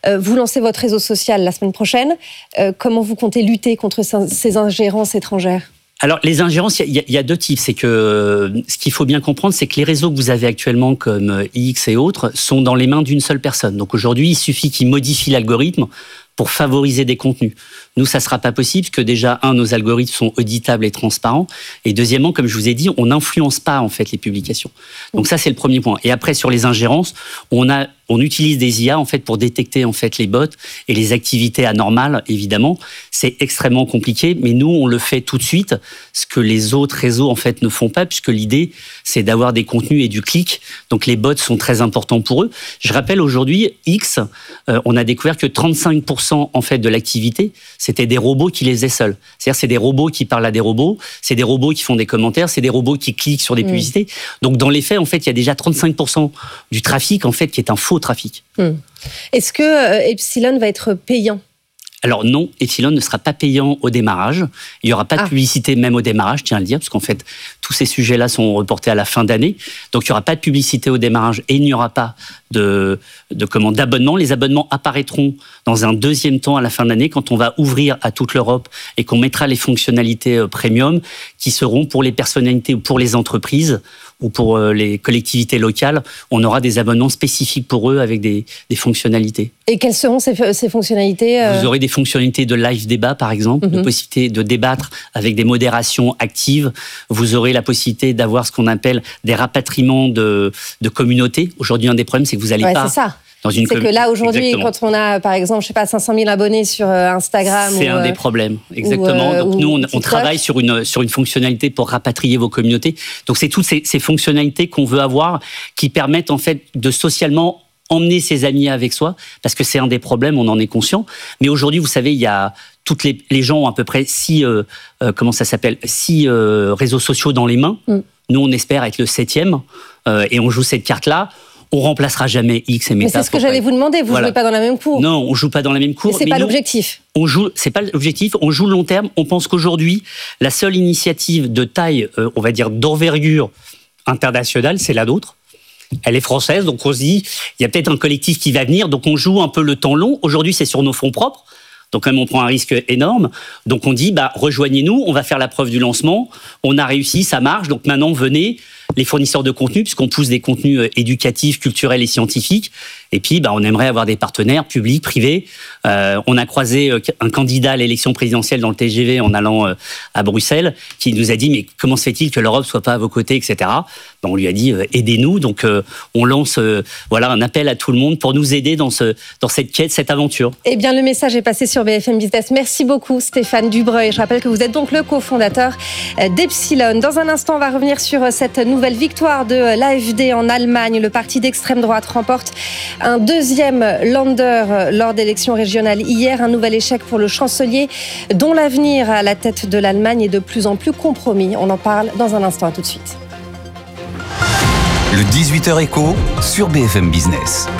Vous lancez votre réseau social la semaine prochaine. Comment vous comptez lutter contre ces ingérences étrangères ? Alors, les ingérences, il y a deux types. C'est que ce qu'il faut bien comprendre, c'est que les réseaux que vous avez actuellement, comme X et autres, sont dans les mains d'une seule personne. Donc aujourd'hui, il suffit qu'ils modifient l'algorithme pour favoriser des contenus. Nous, ça ne sera pas possible, parce que déjà, nos algorithmes sont auditables et transparents. Et deuxièmement, comme je vous ai dit, on n'influence pas, en fait, les publications. Donc ça, c'est le premier point. Et après, sur les ingérences, on utilise des IA, en fait, pour détecter, en fait, les bots et les activités anormales, évidemment. C'est extrêmement compliqué, mais nous, on le fait tout de suite, ce que les autres réseaux, en fait, ne font pas, puisque l'idée, c'est d'avoir des contenus et du clic. Donc les bots sont très importants pour eux. Je rappelle, aujourd'hui, X, on a découvert que 35% en fait de l'activité, c'était des robots qui les faisaient seuls. C'est-à-dire, c'est des robots qui parlent à des robots, c'est des robots qui font des commentaires, c'est des robots qui cliquent sur des publicités. Donc, dans les faits, en fait, il y a déjà 35% du trafic, en fait, qui est un faux trafic. Est-ce que Epsilon va être payant ? Alors non, Epsilon ne sera pas payant au démarrage. Il n'y aura pas de publicité même au démarrage, je tiens à le dire, parce qu'en fait, tous ces sujets-là sont reportés à la fin d'année. Donc il n'y aura pas de publicité au démarrage et il n'y aura pas d'abonnement. Les abonnements apparaîtront dans un deuxième temps à la fin de l'année, quand on va ouvrir à toute l'Europe et qu'on mettra les fonctionnalités premium qui seront pour les personnalités ou pour les entreprises ou pour les collectivités locales. On aura des abonnements spécifiques pour eux avec des fonctionnalités. Et quelles seront ces fonctionnalités Vous aurez des fonctionnalités de live débat, par exemple, de possibilité de débattre avec des modérations actives. Vous aurez la possibilité d'avoir ce qu'on appelle des rapatriements de communautés. Aujourd'hui, un des problèmes, c'est que vous n'allez pas... C'est ça. C'est que là, aujourd'hui, quand on a, par exemple, 500 000 abonnés sur Instagram... C'est un des problèmes, exactement. Donc nous, on travaille sur une fonctionnalité pour rapatrier vos communautés. Donc c'est toutes ces fonctionnalités qu'on veut avoir qui permettent, en fait, de socialement emmener ses amis avec soi, parce que c'est un des problèmes, on en est conscient. Mais aujourd'hui, vous savez, il y a... Toutes les gens ont à peu près 6 réseaux sociaux dans les mains. Nous, on espère être le 7e, et on joue cette carte-là. On remplacera jamais X et Meta. Mais c'est ce que j'allais vous demander. Vous jouez pas dans la même cour. Non, on joue pas dans la même cour. Mais c'est pas l'objectif. C'est pas l'objectif. On joue le long terme. On pense qu'aujourd'hui, la seule initiative de taille, on va dire d'envergure internationale, c'est la nôtre. Elle est française, donc on se dit, il y a peut-être un collectif qui va venir. Donc on joue un peu le temps long. Aujourd'hui, c'est sur nos fonds propres. Donc quand même, on prend un risque énorme. Donc on dit, rejoignez-nous, on va faire la preuve du lancement. On a réussi, ça marche. Donc maintenant, venez, les fournisseurs de contenu, puisqu'on pousse des contenus éducatifs, culturels et scientifiques. Et puis, on aimerait avoir des partenaires publics, privés. On a croisé un candidat à l'élection présidentielle dans le TGV en allant à Bruxelles, qui nous a dit, mais comment se fait-il que l'Europe soit pas à vos côtés, etc. On lui a dit, aidez-nous. Donc, on lance un appel à tout le monde pour nous aider dans cette quête, cette aventure. Eh bien, le message est passé sur BFM Business. Merci beaucoup, Stéphane Dubreuil. Je rappelle que vous êtes donc le cofondateur d'Epsilon. Dans un instant, on va revenir sur cette nouvelle victoire de l'AfD en Allemagne. Le parti d'extrême droite remporte un deuxième Länder lors d'élections régionales hier. Un nouvel échec pour le chancelier, dont l'avenir à la tête de l'Allemagne est de plus en plus compromis. On en parle dans un instant. À tout de suite. Le 18h Écho sur BFM Business.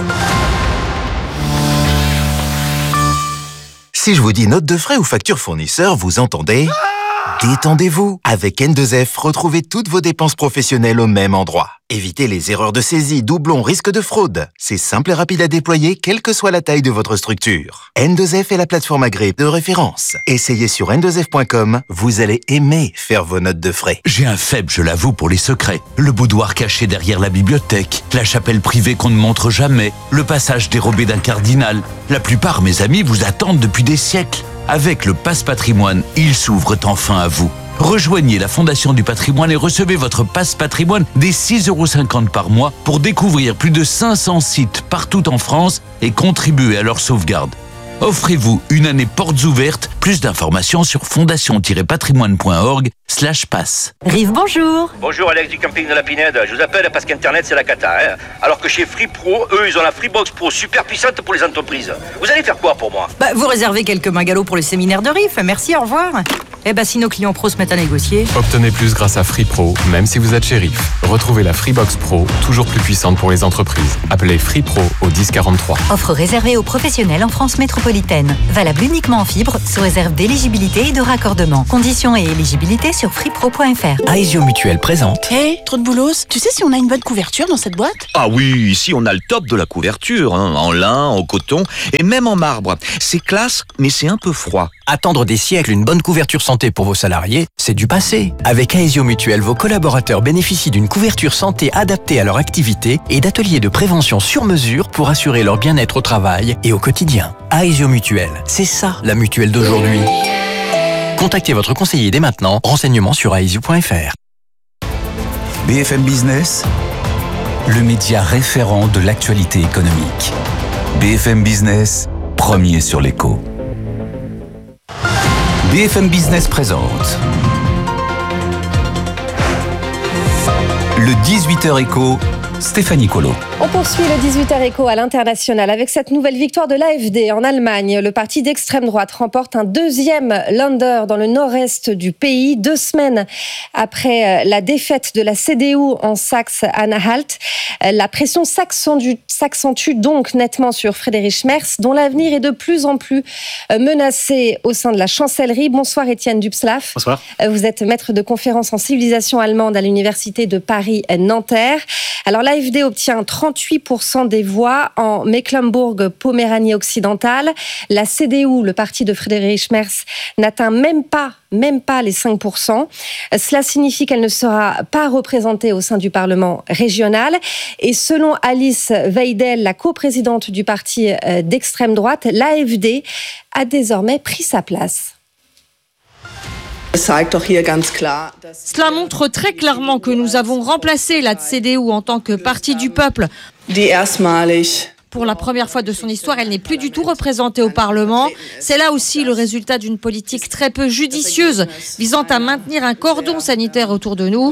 Si je vous dis note de frais ou facture fournisseur, vous entendez ? Détendez-vous. Avec N2F, retrouvez toutes vos dépenses professionnelles au même endroit. Évitez les erreurs de saisie, doublons, risques de fraude. C'est simple et rapide à déployer, quelle que soit la taille de votre structure. N2F est la plateforme agréée de référence. Essayez sur n2f.com, vous allez aimer faire vos notes de frais. J'ai un faible, je l'avoue, pour les secrets. Le boudoir caché derrière la bibliothèque, la chapelle privée qu'on ne montre jamais, le passage dérobé d'un cardinal. La plupart, mes amis, vous attendent depuis des siècles. Avec le Pass Patrimoine, ils s'ouvrent enfin à vous. Rejoignez la Fondation du Patrimoine et recevez votre Pass Patrimoine dès 6,50 € par mois pour découvrir plus de 500 sites partout en France et contribuer à leur sauvegarde. Offrez-vous une année portes ouvertes. Plus d'informations sur fondation-patrimoine.org/pass. Rive, bonjour. Bonjour, Alex du camping de la Pinède. Je vous appelle parce qu'Internet, c'est la cata. Alors que chez Free Pro, eux, ils ont la Freebox Pro super puissante pour les entreprises. Vous allez faire quoi pour moi ? Vous réservez quelques bungalows pour le séminaire de Rive. Merci, au revoir. Si nos clients pros se mettent à négocier... Obtenez plus grâce à Free Pro, même si vous êtes shérif. Retrouvez la Freebox Pro, toujours plus puissante pour les entreprises. Appelez Free Pro au 1043. Offre réservée aux professionnels en France métropolitaine. Valable uniquement en fibre, sous réserve d'éligibilité et de raccordement. Conditions et éligibilité sur freepro.fr. Aesio Mutuelle présente. Hey, trop de boulos, tu sais si on a une bonne couverture dans cette boîte ? Ah oui, ici on a le top de la couverture, en lin, en coton et même en marbre. C'est classe, mais c'est un peu froid. Attendre des siècles une bonne couverture santé pour vos salariés, c'est du passé. Avec Aesio Mutuelle, vos collaborateurs bénéficient d'une couverture santé adaptée à leur activité et d'ateliers de prévention sur mesure pour assurer leur bien-être au travail et au quotidien. Aesio Mutuelle, c'est ça la mutuelle d'aujourd'hui. Contactez votre conseiller dès maintenant. Renseignements sur aesio.fr. BFM Business, le média référent de l'actualité économique. BFM Business, premier sur l'écho. BFM Business présente le 18h écho, Stéphanie Colo. On poursuit le 18h écho à l'international avec cette nouvelle victoire de l'AfD en Allemagne. Le parti d'extrême droite remporte un deuxième Länder dans le nord-est du pays, 2 semaines après la défaite de la CDU en Saxe-Anhalt. La pression s'accentue donc nettement sur Friedrich Merz, dont l'avenir est de plus en plus menacé au sein de la chancellerie. Bonsoir Étienne Dubslav. Bonsoir. Vous êtes maître de conférences en civilisation allemande à l'université de Paris-Nanterre. Alors l'AfD obtient 38% des voix en Mecklembourg-Poméranie occidentale. La CDU, le parti de Friedrich Merz, n'atteint même pas les 5%. Cela signifie qu'elle ne sera pas représentée au sein du Parlement régional. Et selon Alice Weidel, la coprésidente du parti d'extrême droite, l'AfD a désormais pris sa place. Cela montre très clairement que nous avons remplacé la CDU en tant que parti du peuple. Pour la première fois de son histoire, elle n'est plus du tout représentée au Parlement. C'est là aussi le résultat d'une politique très peu judicieuse visant à maintenir un cordon sanitaire autour de nous.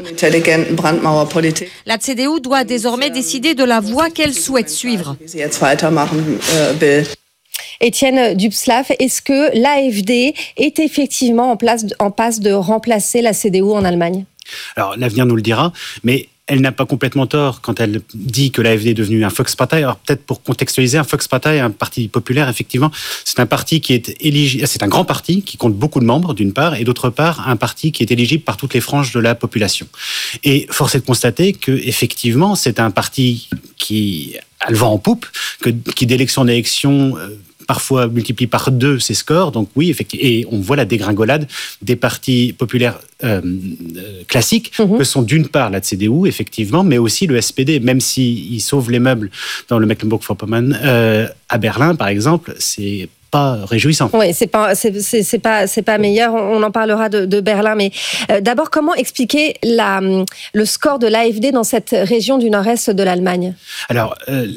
La CDU doit désormais décider de la voie qu'elle souhaite suivre. Étienne Dubslav, est-ce que l'AfD est effectivement en passe de remplacer la CDU en Allemagne ? Alors, l'avenir nous le dira, mais elle n'a pas complètement tort quand elle dit que l'AfD est devenue un Volkspartei. Alors, peut-être pour contextualiser, un Volkspartei, un parti populaire, effectivement, c'est un parti qui est éligible, c'est un grand parti qui compte beaucoup de membres, d'une part, et d'autre part, un parti qui est éligible par toutes les franges de la population. Et force est de constater que, effectivement, c'est un parti qui a le vent en poupe, qui d'élection en élection, parfois multiplie par 2 ses scores. Donc oui, effectivement, et on voit la dégringolade des partis populaires classiques, que sont d'une part la CDU, effectivement, mais aussi le SPD, même s'il sauve les meubles dans le Mecklembourg-Vorpommern, à Berlin, par exemple, c'est pas réjouissant. Oui, c'est pas meilleur. On en parlera de Berlin, mais d'abord, comment expliquer le score de l'AfD dans cette région du nord-est de l'Allemagne ? Alors,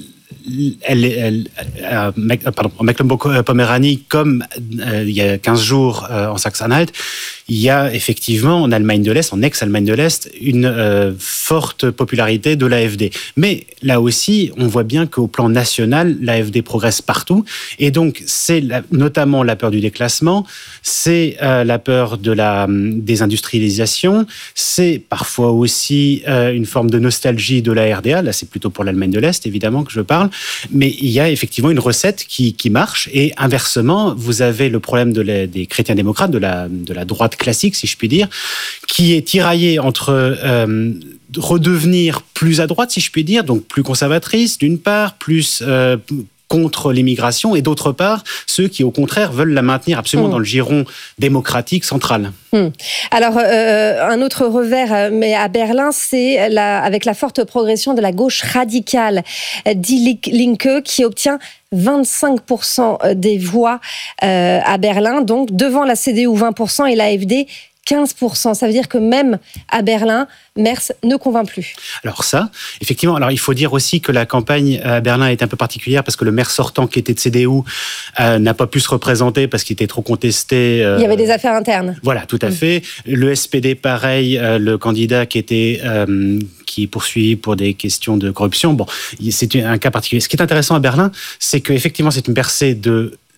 en Mecklembourg-Poméranie, comme il y a 15 jours en Saxe-Anhalt, il y a effectivement en Allemagne de l'Est, en ex-Allemagne de l'Est, une forte popularité de l'AfD. Mais là aussi, on voit bien qu'au plan national, l'AfD progresse partout. Et donc, c'est notamment la peur du déclassement, c'est la peur de la désindustrialisation, c'est parfois aussi une forme de nostalgie de la RDA. Là, c'est plutôt pour l'Allemagne de l'Est, évidemment, que je parle. Mais il y a effectivement une recette qui marche. Et inversement, vous avez le problème des chrétiens-démocrates, de la droite classique, si je puis dire, qui est tiraillée entre redevenir plus à droite, si je puis dire, donc plus conservatrice, d'une part, plus contre l'immigration, et d'autre part, ceux qui, au contraire, veulent la maintenir absolument dans le giron démocratique central. Alors, un autre revers, mais à Berlin, c'est avec la forte progression de la gauche radicale, Die Linke, qui obtient 25% des voix à Berlin, donc devant la CDU 20% et l'AfD 15%. Ça veut dire que même à Berlin, Merz ne convainc plus. Alors ça, effectivement, alors il faut dire aussi que la campagne à Berlin est un peu particulière parce que le maire sortant qui était de CDU n'a pas pu se représenter parce qu'il était trop contesté. Il y avait des affaires internes. Voilà, tout à fait. Le SPD, pareil, le candidat qui poursuit pour des questions de corruption. Bon, c'est un cas particulier. Ce qui est intéressant à Berlin, c'est qu'effectivement, c'est une percée de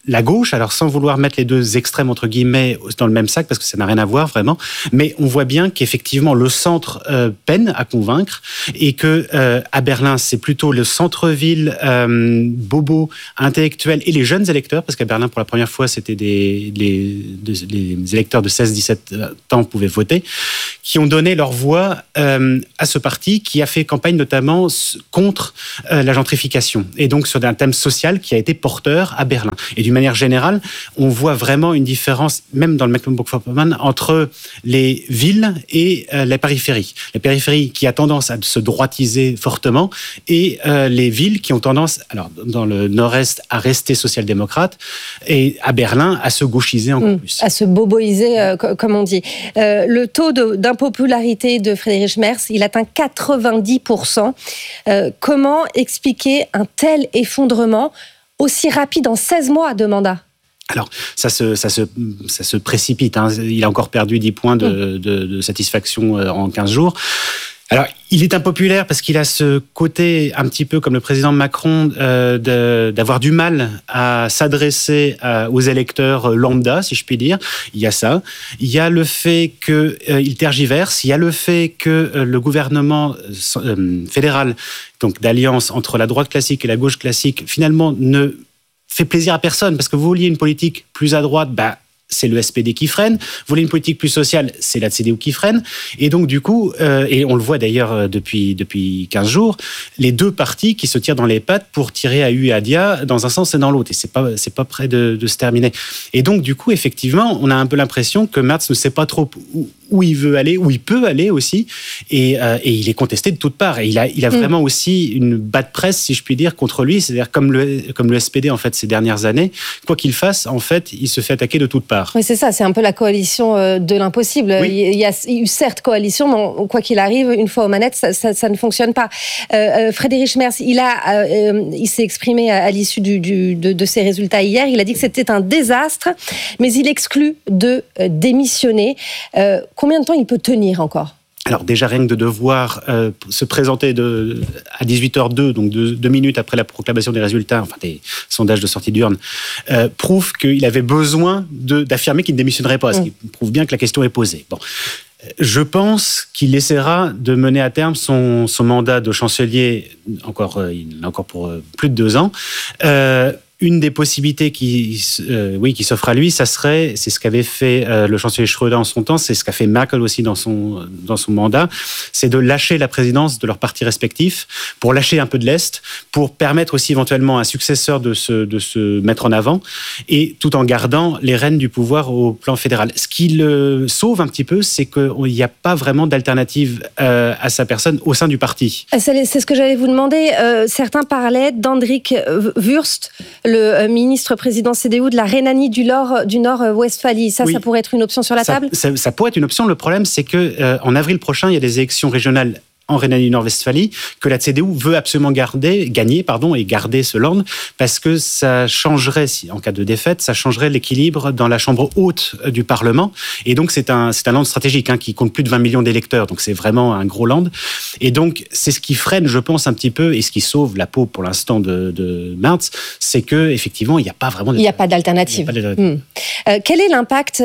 la gauche, alors sans vouloir mettre les deux extrêmes entre guillemets dans le même sac, parce que ça n'a rien à voir vraiment, mais on voit bien qu'effectivement le centre peine à convaincre, et que à Berlin, c'est plutôt le centre-ville bobo, intellectuel, et les jeunes électeurs, parce qu'à Berlin, pour la première fois, c'était les électeurs de 16-17 ans pouvaient voter, qui ont donné leur voix à ce parti qui a fait campagne notamment contre la gentrification, et donc sur un thème social qui a été porteur à Berlin. Et d'une manière générale, on voit vraiment une différence, même dans le Mecklenburg-Vorpommern, entre les villes et les périphéries. Les périphéries qui a tendance à se droitiser fortement, et les villes qui ont tendance, alors dans le nord-est, à rester social-démocrates, et à Berlin, à se gauchiser encore plus. À se boboiser, comme on dit. Le taux d'impopularité de Friedrich Merz, il atteint 90%. Comment expliquer un tel effondrement aussi rapide en 16 mois de mandat? Alors, ça se précipite. Hein. Il a encore perdu 10 points de satisfaction en 15 jours. Alors, il est impopulaire parce qu'il a ce côté, un petit peu comme le président Macron, d'avoir du mal à s'adresser aux électeurs lambda, si je puis dire. Il y a ça. Il y a le fait qu'il tergiverse. Il y a le fait que le gouvernement fédéral, donc d'alliance entre la droite classique et la gauche classique, finalement ne fait plaisir à personne. Parce que vous vouliez une politique plus à droite, c'est le SPD qui freine. Vous voulez une politique plus sociale, c'est la CDU qui freine. Et donc, du coup, et on le voit d'ailleurs depuis 15 jours, les deux partis qui se tirent dans les pattes pour tirer à U et à Dia dans un sens et dans l'autre. Et c'est pas près de se terminer. Et donc, du coup, effectivement, on a un peu l'impression que Merz ne sait pas trop où il veut aller, où il peut aller aussi. Et il est contesté de toutes parts. Et il a vraiment aussi une bad presse, si je puis dire, contre lui. C'est-à-dire comme le SPD, en fait, ces dernières années. Quoi qu'il fasse, en fait, il se fait attaquer de toutes parts. Oui, c'est ça, c'est un peu la coalition de l'impossible. Oui. Il y a eu certes coalition, mais quoi qu'il arrive, une fois aux manettes, ça ne fonctionne pas. Friedrich Merz, il s'est exprimé à l'issue de ces résultats hier. Il a dit que c'était un désastre, mais il exclut de démissionner. Combien de temps il peut tenir encore ? Alors déjà, rien que de devoir se présenter à 18h02, donc 2 minutes après la proclamation des résultats, enfin des sondages de sortie d'urne, prouve qu'il avait besoin d'affirmer qu'il ne démissionnerait pas, ce qui prouve bien que la question est posée. Bon. Je pense qu'il essaiera de mener à terme son mandat de chancelier, il en a encore pour plus de 2 ans. Une des possibilités qui s'offre à lui, c'est ce qu'avait fait le chancelier Schröder en son temps, c'est ce qu'a fait Merkel aussi dans son mandat, c'est de lâcher la présidence de leurs partis respectifs pour lâcher un peu de l'Est, pour permettre aussi éventuellement à un successeur de se mettre en avant, et tout en gardant les rênes du pouvoir au plan fédéral. Ce qui le sauve un petit peu, c'est qu'il n'y a pas vraiment d'alternative à sa personne au sein du parti. C'est ce que j'allais vous demander. Certains parlaient d'Hendrik Wüst, le ministre-président CDU de la Rhénanie du Nord-Westphalie. Ça pourrait être une option sur la table ? Ça pourrait être une option. Le problème, c'est qu'en avril prochain, il y a des élections régionales en Rhénanie-Nord-Westphalie, que la CDU veut absolument gagner et garder ce land, parce que ça changerait, en cas de défaite, ça changerait l'équilibre dans la chambre haute du Parlement. Et donc, c'est un land stratégique qui compte plus de 20 millions d'électeurs. Donc, c'est vraiment un gros land. Et donc, c'est ce qui freine, je pense, un petit peu, et ce qui sauve la peau pour l'instant de Merz, c'est qu'effectivement, il n'y a pas vraiment il n'y a pas d'alternative. Quel est l'impact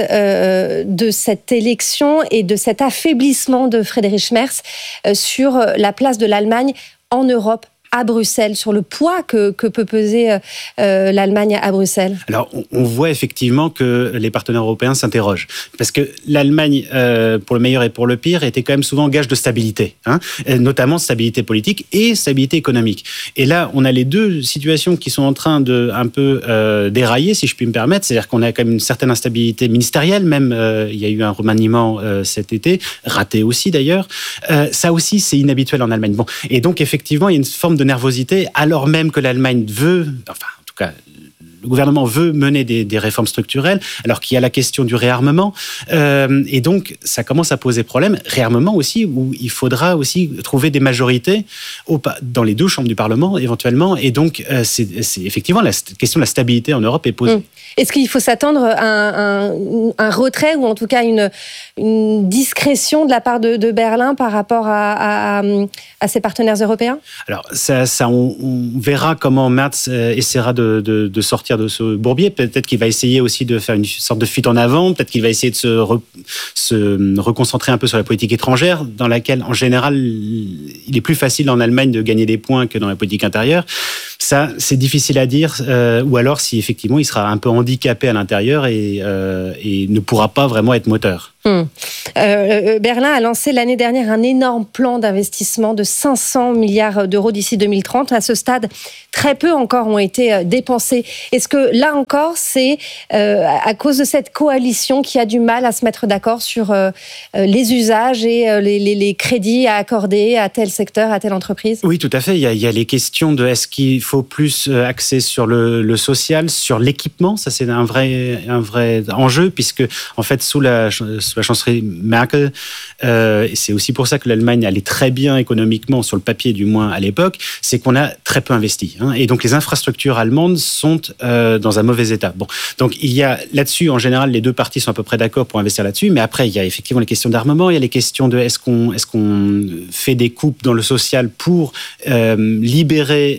de cette élection et de cet affaiblissement de Friedrich Merz sur la place de l'Allemagne en Europe, à Bruxelles, sur le poids que peut peser l'Allemagne à Bruxelles? Alors, on voit effectivement que les partenaires européens s'interrogent. Parce que l'Allemagne, pour le meilleur et pour le pire, était quand même souvent gage de stabilité. Notamment stabilité politique et stabilité économique. Et là, on a les deux situations qui sont en train de un peu dérailler, si je puis me permettre. C'est-à-dire qu'on a quand même une certaine instabilité ministérielle. Même, il y a eu un remaniement cet été, raté aussi d'ailleurs. Ça aussi, c'est inhabituel en Allemagne. Bon. Et donc, effectivement, il y a une forme de nervosité, alors même que l'Allemagne veut, enfin, en tout cas, le gouvernement veut mener des réformes structurelles, alors qu'il y a la question du réarmement. Et donc, ça commence à poser problème. Réarmement aussi, où il faudra aussi trouver des majorités dans les deux chambres du Parlement, éventuellement. Et donc, c'est effectivement, la question de la stabilité en Europe est posée. Est-ce qu'il faut s'attendre à un retrait, ou en tout cas une discrétion de la part de Berlin par rapport à ses partenaires européens? Alors, on verra comment Merz essaiera de sortir sortir de ce bourbier. Peut-être qu'il va essayer aussi de faire une sorte de fuite en avant. Peut-être qu'il va essayer de se reconcentrer un peu sur la politique étrangère, dans laquelle, en général, il est plus facile en Allemagne de gagner des points que dans la politique intérieure. Ça, c'est difficile à dire. Ou alors, si effectivement, il sera un peu handicapé à l'intérieur et ne pourra pas vraiment être moteur. Berlin a lancé l'année dernière un énorme plan d'investissement de 500 milliards d'euros d'ici 2030. À ce stade, très peu encore ont été dépensés. Est-ce que là encore, c'est à cause de cette coalition qui a du mal à se mettre d'accord sur les usages et les crédits à accorder à tel secteur, à telle entreprise? Oui, tout à fait. Il y a les questions de est-ce qu'il faut plus axer sur le social, sur l'équipement. Ça, c'est un vrai enjeu, puisque en fait, sous la chancellerie Merkel, c'est aussi pour ça que l'Allemagne allait très bien économiquement, sur le papier du moins à l'époque, c'est qu'on a très peu investi. Et donc les infrastructures allemandes sont dans un mauvais état. Bon, donc il y a là-dessus, en général, les deux parties sont à peu près d'accord pour investir là-dessus, mais après il y a effectivement les questions d'armement, il y a les questions de est-ce qu'on fait des coupes dans le social pour libérer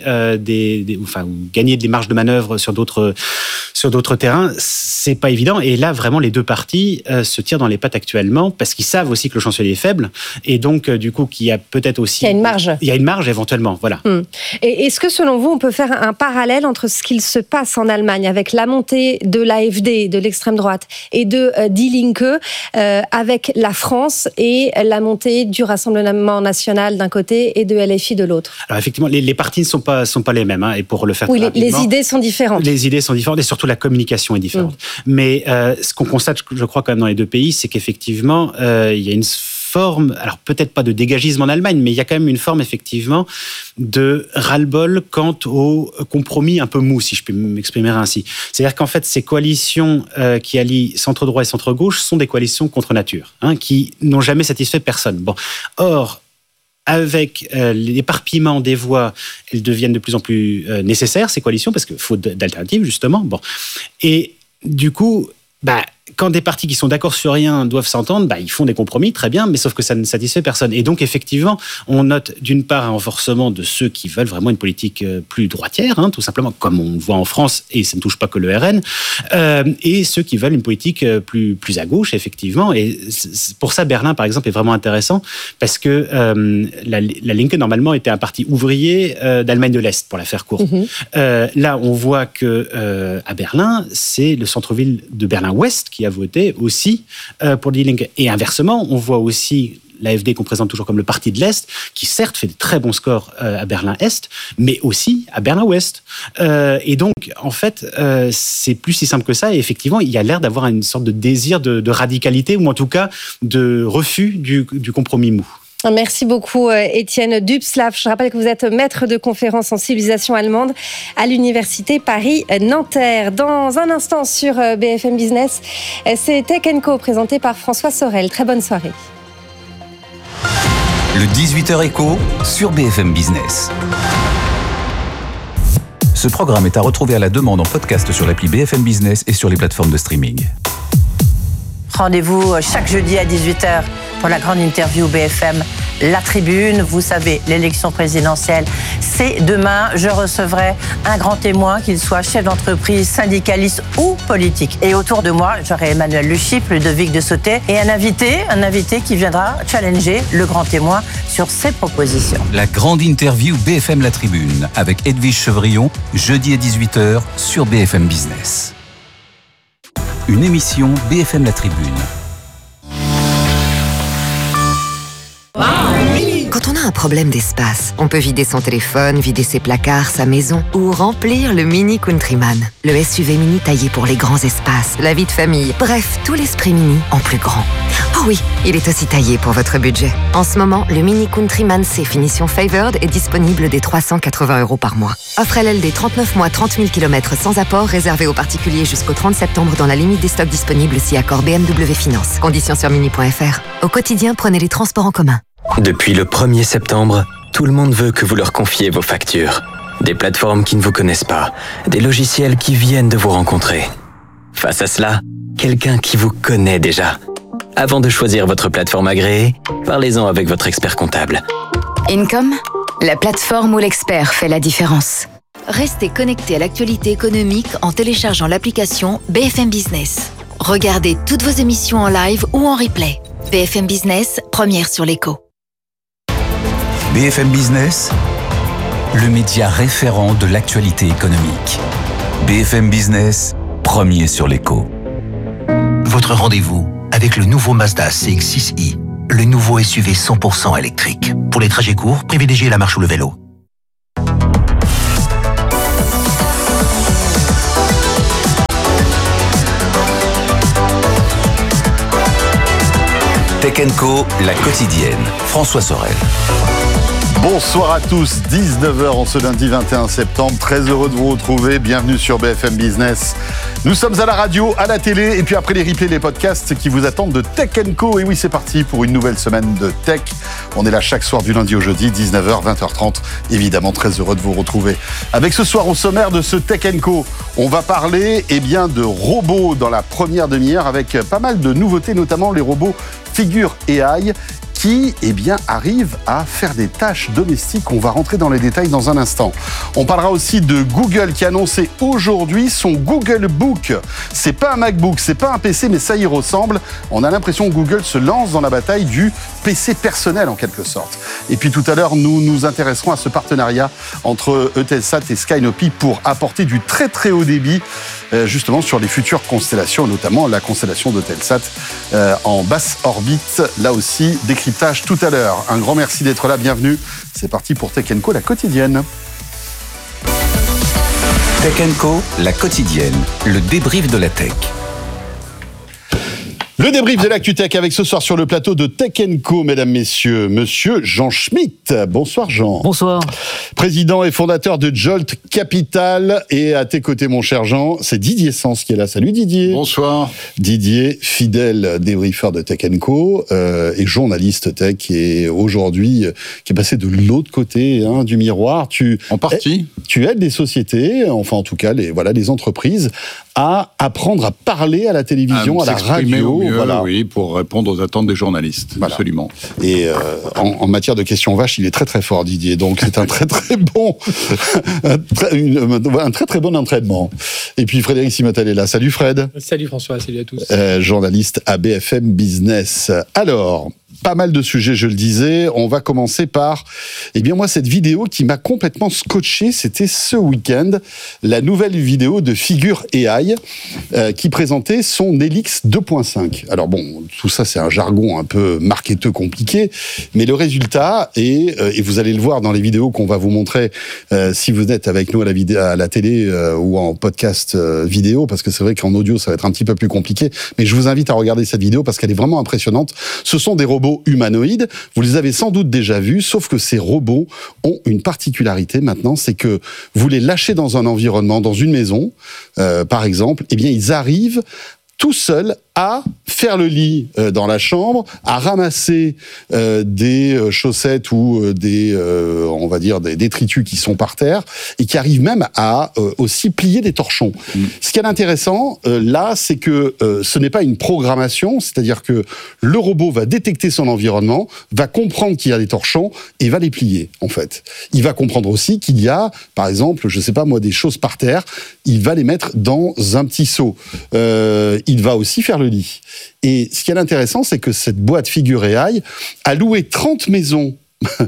ou gagner des marges de manœuvre sur d'autres terrains. C'est pas évident, et là vraiment les deux parties se tirent dans les pattes actuellement, parce qu'ils savent aussi que le chancelier est faible, et donc du coup qu'il y a peut-être aussi... Il y a une marge. Il y a une marge éventuellement, voilà. Et est-ce que selon vous, on peut faire un parallèle entre ce qu'il se passe en Allemagne, avec la montée de l'AfD, de l'extrême droite, et de Die Linke, avec la France et la montée du Rassemblement national d'un côté et de LFI de l'autre? Alors effectivement, les partis ne sont pas les mêmes, et pour le faire les idées sont différentes. Les idées sont différentes, et surtout la communication est différente. Mais ce qu'on constate, je crois, quand même dans les deux pays, c'est qu'effectivement, il y a une forme, alors peut-être pas de dégagisme en Allemagne, mais il y a quand même une forme effectivement de ras-le-bol quant au compromis un peu mou, si je peux m'exprimer ainsi. C'est-à-dire qu'en fait, ces coalitions qui allient centre-droit et centre-gauche sont des coalitions contre nature, qui n'ont jamais satisfait personne. Bon, or, avec l'éparpillement des voix, elles deviennent de plus en plus nécessaires, ces coalitions, parce qu'il faut d'alternatives, justement. Bon. Et du coup, quand des partis qui sont d'accord sur rien doivent s'entendre, ils font des compromis, très bien, mais sauf que ça ne satisfait personne. Et donc, effectivement, on note d'une part un renforcement de ceux qui veulent vraiment une politique plus droitière, tout simplement, comme on le voit en France, et ça ne touche pas que le RN, et ceux qui veulent une politique plus à gauche, effectivement. Et pour ça, Berlin, par exemple, est vraiment intéressant, parce que la Linke, normalement, était un parti ouvrier d'Allemagne de l'Est, pour la faire courte. Là, on voit que à Berlin, c'est le centre-ville de Berlin-Ouest qui a voté aussi pour Die Linke. Et inversement, on voit aussi l'AfD qu'on présente toujours comme le parti de l'Est, qui certes fait de très bons scores à Berlin-Est, mais aussi à Berlin-Ouest. Et donc, en fait, c'est plus si simple que ça. Et effectivement, il y a l'air d'avoir une sorte de désir de radicalité, ou en tout cas de refus du compromis mou. Merci beaucoup Étienne Dubslav. Je rappelle que vous êtes maître de conférence en civilisation allemande à l'université Paris-Nanterre. Dans un instant sur BFM Business, c'est Tech & Co présenté par François Sorel. Très bonne soirée. Le 18h Écho sur BFM Business. Ce programme est à retrouver à la demande en podcast sur l'appli BFM Business et sur les plateformes de streaming. Rendez-vous chaque jeudi à 18h pour la grande interview BFM La Tribune. Vous savez, l'élection présidentielle, c'est demain. Je recevrai un grand témoin, qu'il soit chef d'entreprise, syndicaliste ou politique. Et autour de moi, j'aurai Emmanuel Luchyp, Ludovic de Sauté et un invité qui viendra challenger le grand témoin sur ses propositions. La grande interview BFM La Tribune avec Edwige Chevrillon, jeudi à 18h sur BFM Business. Une émission BFM La Tribune. Quand on a un problème d'espace, on peut vider son téléphone, vider ses placards, sa maison ou remplir le Mini Countryman. Le SUV mini taillé pour les grands espaces, la vie de famille, bref, tout l'esprit mini en plus grand. Oh oui, il est aussi taillé pour votre budget. En ce moment, le Mini Countryman C finition Favored est disponible dès 380 € par mois. Offre LLD 39 mois, 30 000 km sans apport, réservé aux particuliers jusqu'au 30 septembre dans la limite des stocks disponibles si accord BMW Finance. Conditions sur mini.fr. Au quotidien, prenez les transports en commun. Depuis le 1er septembre, tout le monde veut que vous leur confiez vos factures. Des plateformes qui ne vous connaissent pas, des logiciels qui viennent de vous rencontrer. Face à cela, quelqu'un qui vous connaît déjà. Avant de choisir votre plateforme agréée, parlez-en avec votre expert comptable. Income, la plateforme où l'expert fait la différence. Restez connecté à l'actualité économique en téléchargeant l'application BFM Business. Regardez toutes vos émissions en live ou en replay. BFM Business, première sur l'écho. BFM Business, le média référent de l'actualité économique. BFM Business, premier sur l'écho. Votre rendez-vous avec le nouveau Mazda CX-6i, le nouveau SUV 100% électrique. Pour les trajets courts, privilégiez la marche ou le vélo. Tech & Co, la quotidienne. François Sorel. Bonsoir à tous, 19h en ce lundi 21 septembre. Très heureux de vous retrouver. Bienvenue sur BFM Business. Nous sommes à la radio, à la télé et puis après les replays, les podcasts qui vous attendent de Tech & Co. Et oui, c'est parti pour une nouvelle semaine de tech. On est là chaque soir du lundi au jeudi, 19h, 20h30. Évidemment, très heureux de vous retrouver. Avec ce soir au sommaire de ce Tech & Co, on va parler de robots dans la première demi-heure avec pas mal de nouveautés, notamment les robots Figure AI qui arrivent à faire des tâches domestiques. On va rentrer dans les détails dans un instant. On parlera aussi de Google qui a annoncé aujourd'hui son Google Book. C'est pas un MacBook, c'est pas un PC, mais ça y ressemble. On a l'impression que Google se lance dans la bataille du PC personnel en quelque sorte. Et puis tout à l'heure, nous nous intéresserons à ce partenariat entre Eutelsat et Skynopi pour apporter du très très haut débit justement sur les futures constellations, notamment la constellation d'Eutelsat en basse orbite. Là aussi, décryptage tout à l'heure. Un grand merci d'être là, bienvenue. C'est parti pour Tech & Co, la quotidienne. Tech & Co, la quotidienne, le débrief de la tech. Le débrief de l'actu tech avec ce soir sur le plateau de Tech & Co, mesdames, messieurs, monsieur Jean Schmitt. Bonsoir Jean. Bonsoir. Président et fondateur de Jolt Capital. Et à tes côtés, mon cher Jean, c'est Didier Sens qui est là. Salut Didier. Bonsoir. Didier, fidèle débriefeur de Tech & Co et journaliste tech et aujourd'hui qui est passé de l'autre côté du miroir. En partie. Tu aides les sociétés, enfin en tout cas les entreprises, à apprendre à parler à la télévision, à la radio. Mieux, voilà. Oui, pour répondre aux attentes des journalistes, voilà. Absolument. Et en matière de questions vaches, il est très très fort, Didier. Donc c'est un très très bon, un très très bon entraînement. Et puis Frédéric Simotel est là. Salut Fred. Salut François, salut à tous. Journaliste à BFM Business. Alors, pas mal de sujets, je le disais. On va commencer par, moi, cette vidéo qui m'a complètement scotché. C'était ce week-end, la nouvelle vidéo de Figure AI qui présentait son Helix 2.5. Alors bon, tout ça, c'est un jargon un peu marketeux compliqué, mais le résultat est, et vous allez le voir dans les vidéos qu'on va vous montrer si vous êtes avec nous à la télé ou en podcast vidéo, parce que c'est vrai qu'en audio, ça va être un petit peu plus compliqué, mais je vous invite à regarder cette vidéo parce qu'elle est vraiment impressionnante. Ce sont des robots humanoïdes, vous les avez sans doute déjà vus, sauf que ces robots ont une particularité maintenant, c'est que vous les lâchez dans un environnement, dans une maison, par exemple, ils arrivent tout seuls à faire le lit dans la chambre, à ramasser des chaussettes ou des détritus qui sont par terre et qui arrivent même à aussi plier des torchons. Ce qui est intéressant là, c'est que ce n'est pas une programmation, c'est-à-dire que le robot va détecter son environnement, va comprendre qu'il y a des torchons et va les plier en fait. Il va comprendre aussi qu'il y a, par exemple, je sais pas moi, des choses par terre, il va les mettre dans un petit seau. Il va aussi faire le lit. Et ce qui est intéressant, c'est que cette boîte Figure AI a loué 30 maisons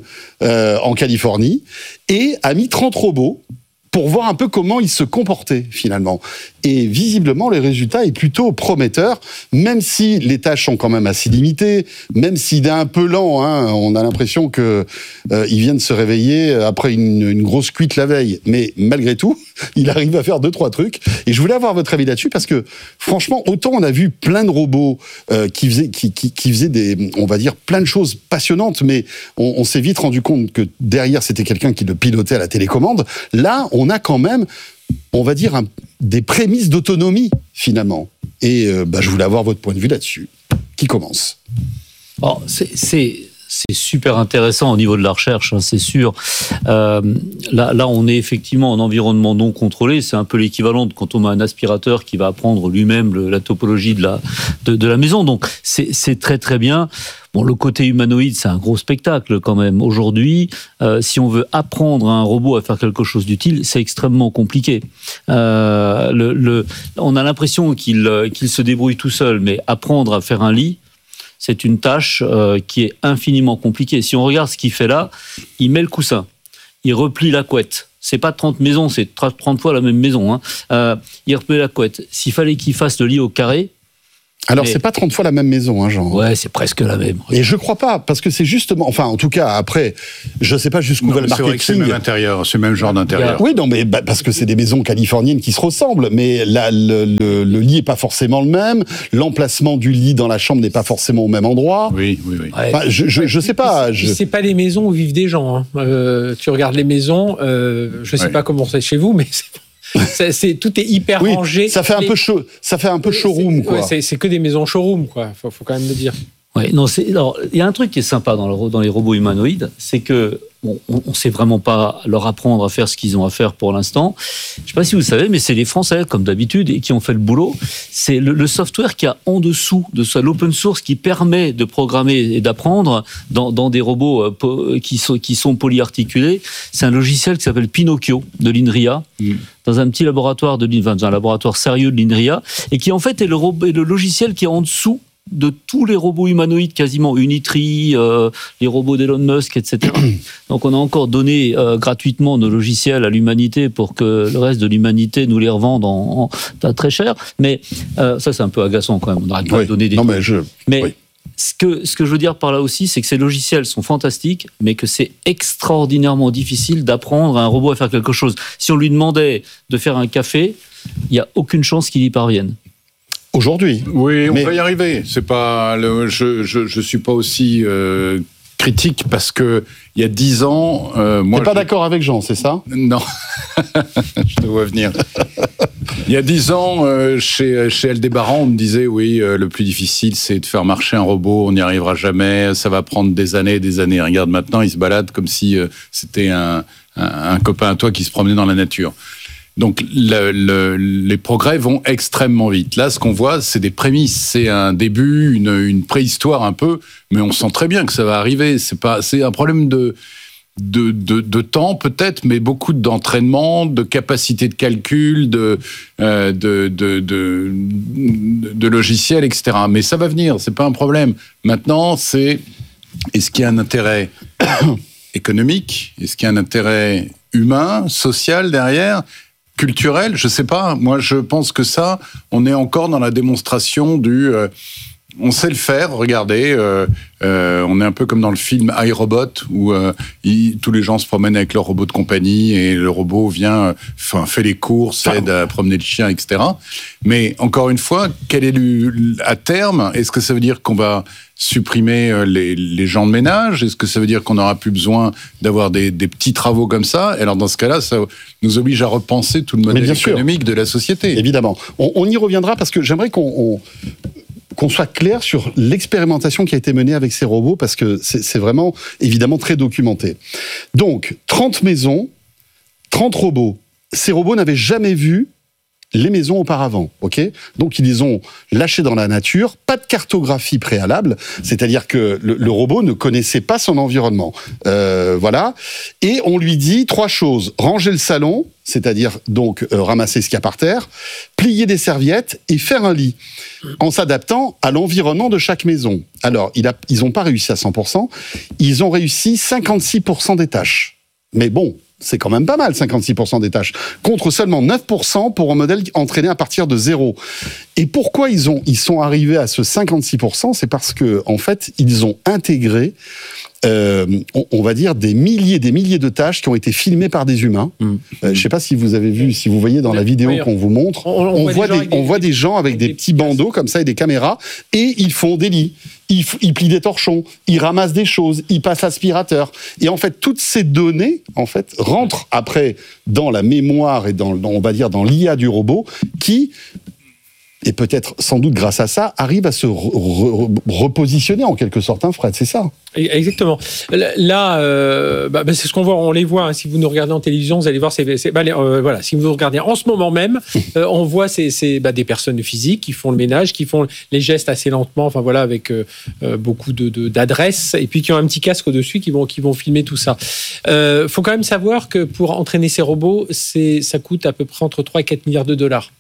en Californie et a mis 30 robots pour voir un peu comment ils se comportaient finalement. Et visiblement, le résultat est plutôt prometteur, même si les tâches sont quand même assez limitées, même s'il est un peu lent, on a l'impression que il vient de se réveiller après une grosse cuite la veille. Mais malgré tout, il arrive à faire 2-3 trucs. Et je voulais avoir votre avis là-dessus parce que franchement, autant on a vu plein de robots qui faisaient des, on va dire, plein de choses passionnantes, mais on s'est vite rendu compte que derrière c'était quelqu'un qui le pilotait à la télécommande. Là, on a quand même, on va dire, des prémices d'autonomie, finalement. Et je voulais avoir votre point de vue là-dessus. Qui commence ? c'est super intéressant au niveau de la recherche, hein, c'est sûr. Là, on est effectivement en environnement non contrôlé. C'est un peu l'équivalent de quand on a un aspirateur qui va apprendre lui-même la topologie de la maison. Donc, c'est très très bien. Bon, le côté humanoïde, c'est un gros spectacle quand même. Aujourd'hui, si on veut apprendre à un robot à faire quelque chose d'utile, c'est extrêmement compliqué. On a l'impression qu'il se débrouille tout seul, mais apprendre à faire un lit, c'est une tâche qui est infiniment compliquée. Si on regarde ce qu'il fait là, il met le coussin, il replie la couette. C'est pas 30 maisons, c'est 30 fois la même maison. Hein. Il replie la couette. S'il fallait qu'il fasse le lit au carré... Alors, c'est pas 30 fois la même maison, hein, Jean. Ouais, c'est presque la même. Et je crois pas, parce que c'est justement... Enfin, en tout cas, après, je sais pas jusqu'où va le marketing. C'est vrai que c'est le même intérieur, c'est le même genre d'intérieur. Oui, non, mais parce que c'est des maisons californiennes qui se ressemblent, mais là, le lit est pas forcément le même, l'emplacement du lit dans la chambre n'est pas forcément au même endroit. Oui. Enfin, je sais pas. C'est pas les maisons où vivent des gens. Hein. Tu regardes les maisons, je sais pas comment c'est chez vous, mais... tout est hyper rangé. Ça fait un peu chaud. Ça fait un peu showroom, quoi. Ouais, c'est que des maisons showroom, quoi. Faut quand même le dire. Ouais, non, alors, il y a un truc qui est sympa dans les robots humanoïdes, c'est que on sait vraiment pas leur apprendre à faire ce qu'ils ont à faire pour l'instant. Je sais pas si vous savez, mais c'est les Français, comme d'habitude, et qui ont fait le boulot. C'est le software qui a en dessous de ça, l'open source qui permet de programmer et d'apprendre dans des robots qui sont polyarticulés. C'est un logiciel qui s'appelle Pinocchio de l'INRIA, dans un petit laboratoire dans un laboratoire sérieux de l'INRIA, et qui en fait est le logiciel qui est en dessous de tous les robots humanoïdes, quasiment Unitree, les robots d'Elon Musk, etc. Donc on a encore donné gratuitement nos logiciels à l'humanité pour que le reste de l'humanité nous les revende à très cher. Mais ça, c'est un peu agaçant quand même. On n'arrête pas de donner des trucs. Mais ce que je veux dire par là aussi, c'est que ces logiciels sont fantastiques, mais que c'est extraordinairement difficile d'apprendre à un robot à faire quelque chose. Si on lui demandait de faire un café, il n'y a aucune chance qu'il y parvienne. Aujourd'hui. Oui, on va y arriver. C'est pas je suis pas aussi critique parce que il y a 10 ans, moi. T'es pas d'accord avec Jean, c'est ça ? Non, je te vois venir. Il y a 10 ans, chez Aldébaran, on me disait oui, le plus difficile, c'est de faire marcher un robot. On n'y arrivera jamais. Ça va prendre des années et des années. Regarde maintenant, il se balade comme si c'était un copain à toi qui se promenait dans la nature. Donc les progrès vont extrêmement vite. Là, ce qu'on voit, c'est des prémices, c'est un début, une préhistoire un peu, mais on sent très bien que ça va arriver. C'est un problème de temps peut-être, mais beaucoup d'entraînement, de capacité de calcul, de logiciels, etc. Mais ça va venir, c'est pas un problème. Maintenant, est-ce qu'il y a un intérêt économique ? Est-ce qu'il y a un intérêt humain, social derrière ? Culturel, je sais pas. Moi, je pense que ça, on est encore dans la démonstration on sait le faire. Regardez, on est un peu comme dans le film iRobot où tous les gens se promènent avec leur robot de compagnie et le robot vient, fait les courses, aide à promener le chien, etc. Mais encore une fois, quel est à terme ? Est-ce que ça veut dire qu'on va supprimer les gens de ménage ? Est-ce que ça veut dire qu'on n'aura plus besoin d'avoir des petits travaux comme ça ? Alors dans ce cas-là, ça nous oblige à repenser tout le modèle économique de la société. Évidemment. On y reviendra parce que j'aimerais qu'on soit clair sur l'expérimentation qui a été menée avec ces robots, parce que c'est vraiment, évidemment, très documenté. Donc, 30 maisons, 30 robots. Ces robots n'avaient jamais vu les maisons auparavant, ok ? Donc, ils les ont lâchés dans la nature, pas de cartographie préalable, c'est-à-dire que le robot ne connaissait pas son environnement. Voilà. Et on lui dit 3 choses. Ranger le salon, c'est-à-dire donc ramasser ce qu'il y a par terre, plier des serviettes et faire un lit, en s'adaptant à l'environnement de chaque maison. Alors, ils n'ont pas réussi à 100%, ils ont réussi 56% des tâches. Mais bon, c'est quand même pas mal, 56% des tâches, contre seulement 9% pour un modèle entraîné à partir de 0. Et pourquoi ils sont arrivés à ce 56%? C'est parce que, en fait, ils ont intégré, on va dire, des milliers de tâches qui ont été filmées par des humains. Je sais pas si vous avez vu, si vous voyez dans la vidéo qu'on vous montre, on voit des gens avec des petits bandeaux comme ça et des caméras, et ils font des lits. Ils plient des torchons, ils ramassent des choses, ils passent l'aspirateur. Et en fait, toutes ces données, en fait, rentrent après dans la mémoire et on va dire dans l'IA du robot, qui et peut-être sans doute grâce à ça, arrive à se repositionner en quelque sorte, hein, Fred, c'est ça? Exactement. Là, c'est ce qu'on voit, on les voit. Hein. Si vous nous regardez en télévision, vous allez voir. Voilà. Si vous nous regardez en ce moment même, on voit des personnes physiques qui font le ménage, qui font les gestes assez lentement. Enfin voilà, avec beaucoup d'adresse, et puis qui ont un petit casque au-dessus, qui vont filmer tout ça. Faut quand même savoir que pour entraîner ces robots, ça coûte à peu près entre 3 et 4 milliards de dollars.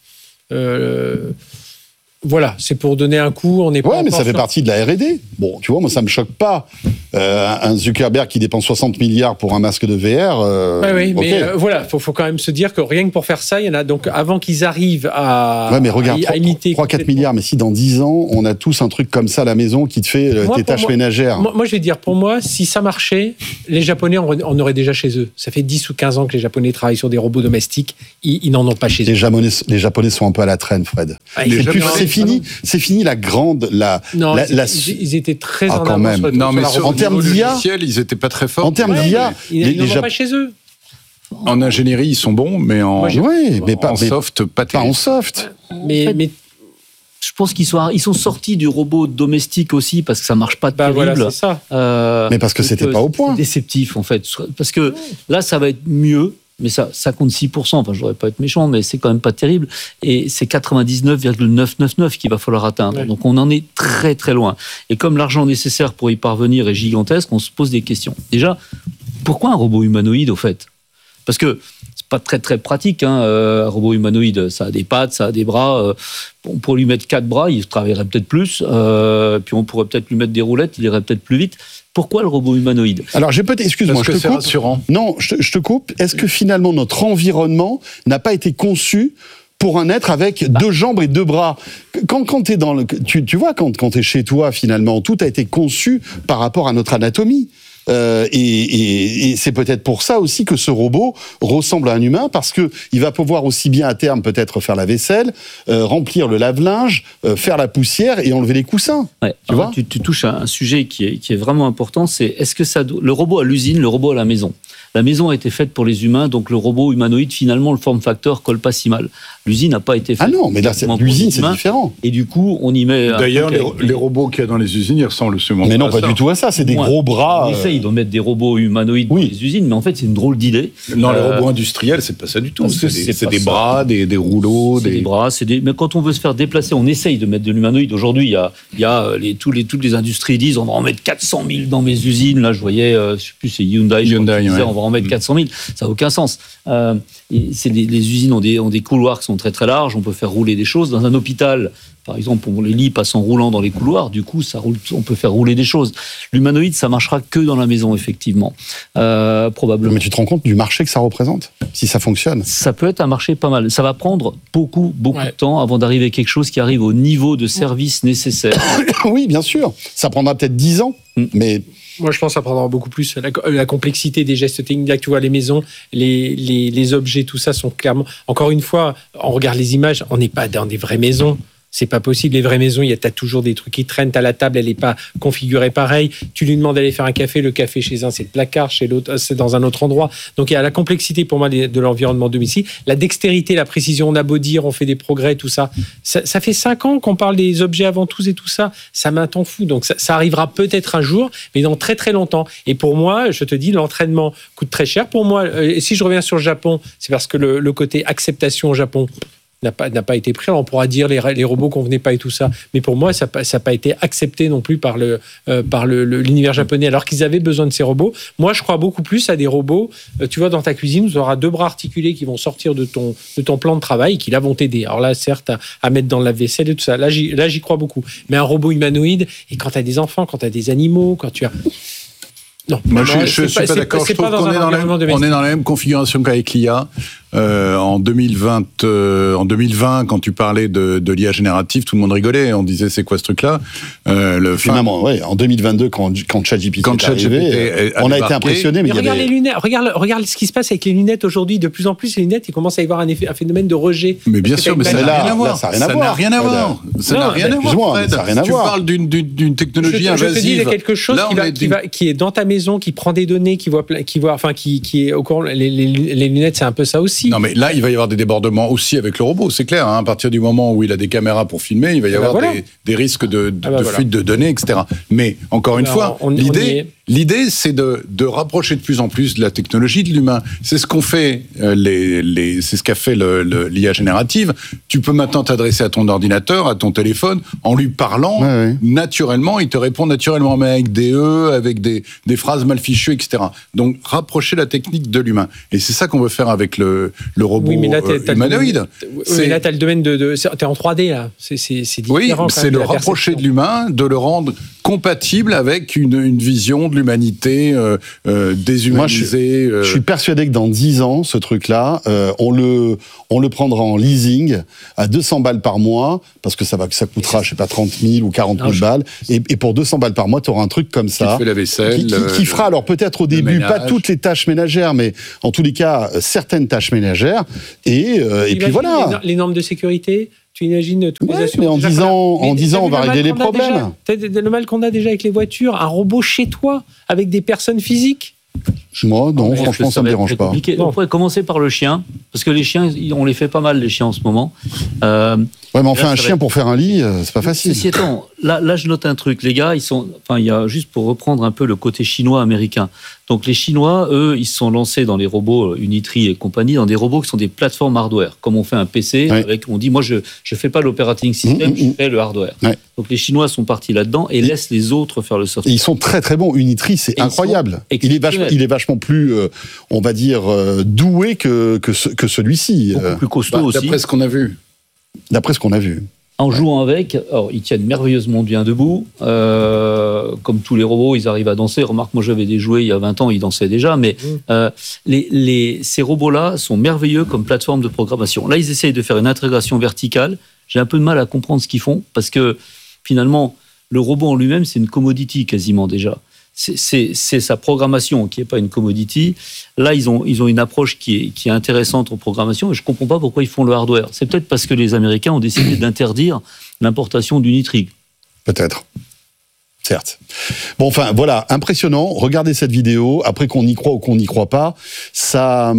Voilà, c'est pour donner un coup. On est pas mais ça fait partie de la R&D. Bon, tu vois, moi, ça me choque pas. Un Zuckerberg qui dépense 60 milliards pour un masque de VR. Oui, mais voilà, faut quand même se dire que rien que pour faire ça, il y en a. Donc, avant qu'ils arrivent à imiter 3-4 milliards, mais si dans 10 ans, on a tous un truc comme ça à la maison qui te fait tes tâches ménagères. Moi, je vais dire, pour moi, si ça marchait, les Japonais en auraient déjà chez eux. Ça fait 10 ou 15 ans que les Japonais travaillent sur des robots domestiques. Ils n'en ont pas chez eux. Les Japonais sont un peu à la traîne, Fred. C'est fini la grande... Ils étaient très en avance. Non, mais en termes d'IA, ils n'étaient pas très forts. En termes d'IA, ils n'en ont pas chez eux. En ingénierie, ils sont bons, mais en soft, pas terrible. Pas en soft. Mais je pense qu'ils sont sortis du robot domestique aussi parce que ça marche pas terrible. Voilà, c'est ça. Mais parce que c'était pas au point. C'est déceptif en fait, parce que là, ça va être mieux. Mais ça compte 6%, enfin je voudrais pas être méchant, mais c'est quand même pas terrible. Et c'est 99,999 qu'il va falloir atteindre. Ouais. Donc on en est très très loin. Et comme l'argent nécessaire pour y parvenir est gigantesque, on se pose des questions. Déjà, pourquoi un robot humanoïde au fait? Parce que c'est pas très très pratique, hein, un robot humanoïde. Ça a des pattes, ça a des bras. On pourrait lui mettre 4 bras, il travaillerait peut-être plus. Puis on pourrait peut-être lui mettre des roulettes, il irait peut-être plus vite. Pourquoi le robot humanoïde? Alors, excuse-moi, je te coupe. Rassurant. Non, je te coupe. Est-ce que finalement notre environnement n'a pas été conçu pour un être avec 2 jambes et 2 bras? Quand t'es tu vois, quand t'es chez toi, finalement, tout a été conçu par rapport à notre anatomie. Et c'est peut-être pour ça aussi que ce robot ressemble à un humain, parce que il va pouvoir aussi bien à terme peut-être faire la vaisselle, remplir le lave-linge, faire la poussière et enlever les coussins. Ouais. Tu touches à un sujet qui est vraiment important, c'est est-ce que le robot à l'usine, le robot à la maison. La maison a été faite pour les humains, donc le robot humanoïde, finalement, le form factor colle pas si mal. L'usine n'a pas été faite. Ah non, mais là, l'usine, c'est différent. Et du coup, on y met... D'ailleurs, les robots qu'il y a dans les usines, ils ressemblent sûrement mais non, pas du tout à ça. C'est des gros bras. On essaye de mettre des robots humanoïdes dans les usines, mais en fait, c'est une drôle d'idée. Non, les robots industriels, c'est pas ça du tout. C'est des bras, des rouleaux. C'est des bras, mais quand on veut se faire déplacer, on essaye de mettre de l'humanoïde. Aujourd'hui, il y a toutes les industries disent on va en mettre 400 000 dans mes usines. Là, je voyais, je sais plus, c'est Hyundai qui disait on va en mettre 400 000. Ça n'a aucun sens. Les usines ont des couloirs qui sont très très larges. On peut faire rouler des choses. Dans un hôpital, par exemple, les lits passent en roulant dans les couloirs. Du coup, on peut faire rouler des choses. L'humanoïde, ça marchera que dans la maison, effectivement. Probablement. Mais tu te rends compte du marché que ça représente, si ça fonctionne? Ça peut être un marché pas mal. Ça va prendre beaucoup de temps avant d'arriver à quelque chose qui arrive au niveau de service nécessaire. Oui, bien sûr. Ça prendra peut-être 10 ans, mais... Moi, je pense que ça prendra beaucoup plus. La complexité des gestes techniques, là, tu vois, les maisons, les objets, tout ça sont clairement... Encore une fois, on regarde les images, on n'est pas dans des vraies maisons. C'est pas possible. Les vraies maisons, t'as toujours des trucs qui traînent à la table, elle n'est pas configurée pareil. Tu lui demandes d'aller faire un café, le café chez un, c'est le placard, chez l'autre, c'est dans un autre endroit. Donc il y a la complexité pour moi de l'environnement domicile. La dextérité, la précision, on a beau dire, on fait des progrès, tout ça. Ça fait 5 ans qu'on parle des objets avant tous et tout ça. Ça met un temps fou. Donc ça arrivera peut-être un jour, mais dans très très longtemps. Et pour moi, je te dis, l'entraînement coûte très cher. Pour moi, et si je reviens sur le Japon, c'est parce que le côté acceptation au Japon n'a pas été pris. Alors on pourra dire les robots convenaient pas et tout ça, mais pour moi ça n'a pas été accepté non plus par l'univers japonais, alors qu'ils avaient besoin de ces robots. Moi je crois beaucoup plus à des robots, tu vois, dans ta cuisine, tu auras 2 bras articulés qui vont sortir de ton plan de travail et qui là vont t'aider. Alors là certes à mettre dans le lave-vaisselle et tout ça, là j'y crois beaucoup. Mais un robot humanoïde, et quand tu as des enfants, quand tu as des animaux, quand tu as... Non, moi je suis pas d'accord. Je trouve qu'on est dans la même configuration qu'avec l'IA. En 2020, quand tu parlais de l'IA générative, tout le monde rigolait. On disait c'est quoi ce truc-là? Finalement, ouais. En 2022, quand ChatGPT est arrivé, on a été impressionné. Mais regarde les lunettes. Regarde ce qui se passe avec les lunettes aujourd'hui. De plus en plus, les lunettes, il commence à y avoir un phénomène de rejet. Mais bien sûr, mais ça n'a rien à voir. Ça n'a rien à voir. Ça n'a rien à voir. Tu parles d'une technologie invasive. Je te dis, il y a quelque chose qui est dans ta maison, qui prend des données, qui est au courant. Les lunettes, c'est un peu ça aussi. aussi. Non, mais là, il va y avoir des débordements aussi avec le robot, c'est clair. À partir du moment où il a des caméras pour filmer, il va y avoir des risques de fuite de données, etc. Mais, encore une fois, l'idée, c'est de rapprocher de plus en plus de la technologie de l'humain. C'est ce qu'on fait, c'est ce qu'a fait l'IA générative. Tu peux maintenant t'adresser à ton ordinateur, à ton téléphone, en lui parlant naturellement, il te répond naturellement, mais avec des avec des phrases mal fichues, etc. Donc, rapprocher la technique de l'humain. Et c'est ça qu'on veut faire avec le robot humanoïde. Mais là, tu as le domaine t'es en 3D, là. C'est différent. Oui, c'est le rapprocher de l'humain, de le rendre compatible avec une vision de l'humanité déshumanisée. Moi, je suis persuadé que dans 10 ans, ce truc-là, on le prendra en leasing à 200 balles par mois, parce que ça coûtera, je sais pas, 30 000 ou 40 000 balles. Et pour 200 balles par mois, tu auras un truc comme ça. Qui fait la vaisselle. Qui fera, alors peut-être au début, pas toutes les tâches ménagères, mais en tous les cas, certaines tâches ménagères. Et puis voilà. Les normes de sécurité. Tu imagines tous les assurances. Mais en 10 ans, on va régler les problèmes. Le mal qu'on a déjà avec les voitures, un robot chez toi, avec des personnes physiques. Moi, non, franchement, ça me dérange pas. On pourrait commencer par le chien, parce que les chiens, on les fait pas mal, les chiens, en ce moment. Ouais, mais enfin, un chien pour faire un lit, c'est pas facile. Ceci étant, là, je note un truc. Les gars, il y a, juste pour reprendre un peu le côté chinois-américain. Donc, les Chinois, eux, ils se sont lancés dans les robots Unitree et compagnie, dans des robots qui sont des plateformes hardware. Comme on fait un PC, on dit, moi, je fais pas l'operating system, je fais le hardware. Ouais. Donc, les Chinois sont partis là-dedans et laissent les autres faire le software. Et ils sont très, très bons. Unitree, c'est incroyable. Il est vachement plus, on va dire, doué que celui-ci. Beaucoup plus costaud aussi. D'après ce qu'on a vu. En jouant avec, alors, ils tiennent merveilleusement bien debout. Comme tous les robots, ils arrivent à danser. Remarque, moi j'avais des jouets il y a 20 ans, ils dansaient déjà. Mais ces robots-là sont merveilleux comme plateforme de programmation. Là, ils essayent de faire une intégration verticale. J'ai un peu de mal à comprendre ce qu'ils font parce que finalement, le robot en lui-même, c'est une commodity quasiment déjà. C'est sa programmation qui n'est pas une commodity. Là, ils ont une approche qui est intéressante en programmation et je ne comprends pas pourquoi ils font le hardware. C'est peut-être parce que les Américains ont décidé d'interdire l'importation d'Unitree. Peut-être. Certes. Bon, enfin, voilà, impressionnant. Regardez cette vidéo. Après qu'on y croit ou qu'on n'y croit pas, ça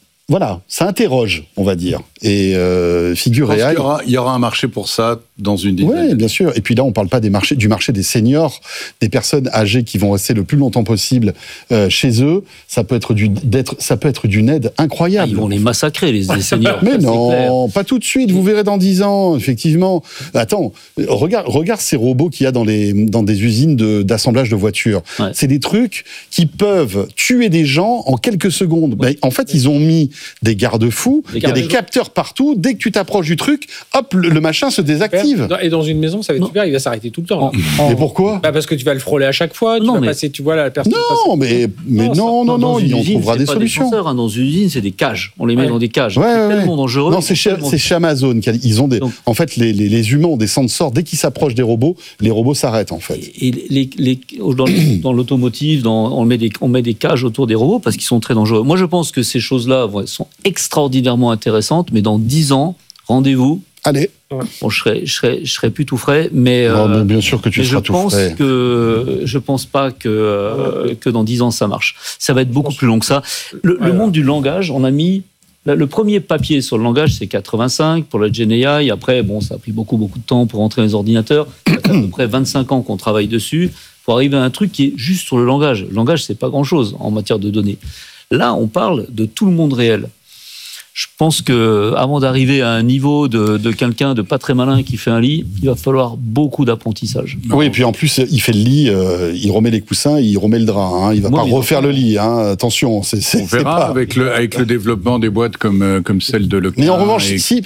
interroge, on va dire. Et figurez-vous. Il y aura un marché pour ça dans une dizaine. Oui, bien sûr. Et puis là, on ne parle pas du marché des seniors, des personnes âgées qui vont rester le plus longtemps possible chez eux. Ça peut être d'une aide incroyable. Ils vont les massacrer, les seniors. Mais non, pas tout de suite. Vous verrez dans 10 ans, effectivement. Attends, regarde ces robots qu'il y a dans des usines d'assemblage de voitures. Ouais. C'est des trucs qui peuvent tuer des gens en quelques secondes. Ouais. En fait, ils ont mis des garde-fous. Il y a des capteurs partout. Dès que tu t'approches du truc, hop, le machin se désactive. Et dans une maison, ça va être super, il va s'arrêter tout le temps. Mais pourquoi ? Parce que tu vas le frôler à chaque fois, tu vas passer, tu vois la personne. Non, mais non, on trouvera des solutions. Dans une usine, c'est des cages. On les met dans des cages. Ouais, c'est tellement dangereux. Non, c'est chez Amazon. Ils ont en fait, les humains ont des sensors. Dès qu'ils s'approchent des robots, les robots s'arrêtent, en fait. Et dans l'automotive, on met des cages autour des robots parce qu'ils sont très dangereux. Moi, je pense que ces choses-là sont extraordinairement intéressantes, mais dans 10 ans, rendez-vous. Allez. Bon, je serai plus tout frais, mais bien sûr que tu seras tout frais. Je pense pas que dans 10 ans ça marche. Ça va être beaucoup plus long que ça. Le monde du langage, on a mis le premier papier sur le langage, c'est 85 pour la GenAI. Après, ça a pris beaucoup de temps pour entrer dans les ordinateurs. Ça fait à peu près 25 ans qu'on travaille dessus pour arriver à un truc qui est juste sur le langage. Le langage, c'est pas grand-chose en matière de données. Là, on parle de tout le monde réel. Je pense que avant d'arriver à un niveau de quelqu'un de pas très malin qui fait un lit, il va falloir beaucoup d'apprentissage. Oui, et puis en plus, il fait le lit, il remet les coussins, il remet le drap. Hein. Il va pas refaire le lit. Hein. Attention, on verra avec le développement des boîtes comme celle de Leclerc. Mais en revanche, s'il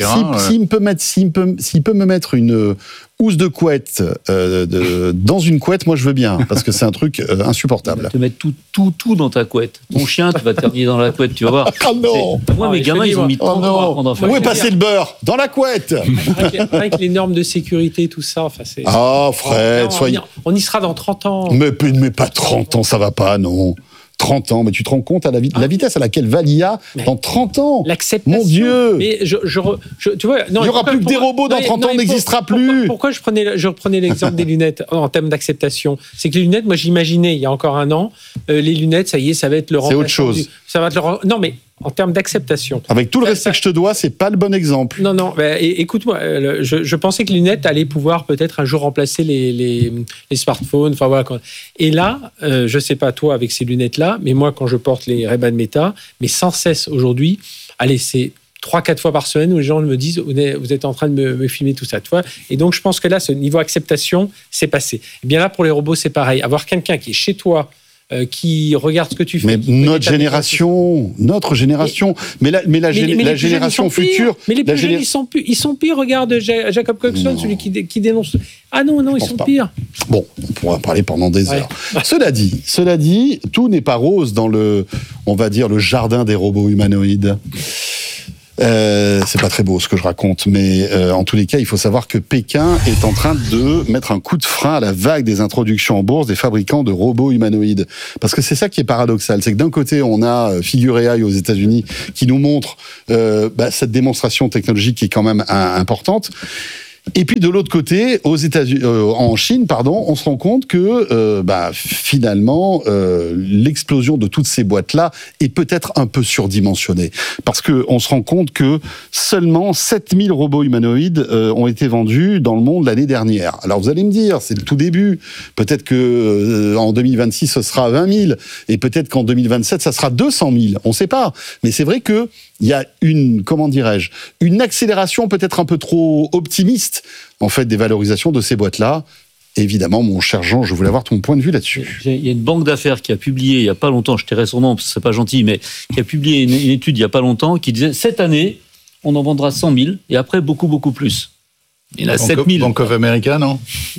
peut me mettre une housse de couette dans une couette, moi je veux bien, parce que c'est un truc insupportable. Tu vas te mettre tout dans ta couette. Ton chien, tu vas terminer dans la couette, tu vas voir. Oh non. Moi, mes gamins, ils ont mis 30 ans avant d'en faire. Où est passé le beurre ? Dans la couette. Avec les normes de sécurité, tout ça. C'est... Ah, Fred, on y sera dans 30 ans. Mais pas 30 ans, ça va pas, non. 30 ans, mais tu te rends compte la vitesse à laquelle va l'IA dans 30 ans. L'acceptation. Mon Dieu. Mais tu vois, il n'y aura plus que des robots dans 30 ans, on n'existera plus. Pourquoi je reprenais l'exemple des lunettes en termes d'acceptation ? C'est que les lunettes, moi j'imaginais il y a encore un an, les lunettes, ça y est, ça va être le remplacement. C'est autre chose. Non, mais en termes d'acceptation. Avec tout le respect que je te dois, c'est pas le bon exemple. Non, écoute-moi, je pensais que les lunettes allaient pouvoir peut-être un jour remplacer les smartphones. Enfin voilà. Et là, je sais pas toi avec ces lunettes-là, mais moi quand je porte les Ray-Ban Meta, mais sans cesse aujourd'hui, allez, c'est 3-4 fois par semaine où les gens me disent vous êtes en train de me filmer tout ça, tu vois. Et donc je pense que là, ce niveau acceptation, c'est passé. Et bien là, pour les robots, c'est pareil. Avoir quelqu'un qui est chez toi, qui regarde ce que tu fais. Mais notre génération, mais la génération future. Mais les plus jeunes, ils sont pires. Regarde Jacob Coxon, celui qui dénonce. Ah non, ils sont pires. Bon, on pourra en parler pendant des heures. Cela dit, tout n'est pas rose dans on va dire, le jardin des robots humanoïdes. C'est pas très beau ce que je raconte, mais en tous les cas, il faut savoir que Pékin est en train de mettre un coup de frein à la vague des introductions en bourse des fabricants de robots humanoïdes. Parce que c'est ça qui est paradoxal, c'est que d'un côté, on a Figure AI aux États-Unis qui nous montre cette démonstration technologique qui est quand même importante. Et puis de l'autre côté, en Chine, on se rend compte que finalement l'explosion de toutes ces boîtes-là est peut-être un peu surdimensionnée, parce que on se rend compte que seulement 7000 robots humanoïdes ont été vendus dans le monde l'année dernière. Alors vous allez me dire, c'est le tout début. Peut-être que en 2026 ce sera 20 000, et peut-être qu'en 2027 ça sera 200 000. On ne sait pas, mais c'est vrai que il y a une accélération peut-être un peu trop optimiste, en fait, des valorisations de ces boîtes-là. Évidemment, mon cher Jean, je voulais avoir ton point de vue là-dessus. Il y a une banque d'affaires qui a publié, il n'y a pas longtemps, je tairai son nom, parce que c'est pas gentil, mais qui a publié une étude il n'y a pas longtemps, qui disait, cette année, on en vendra 100 000, et après, beaucoup, beaucoup plus. Il y en a 7 000. Bank of America, non ?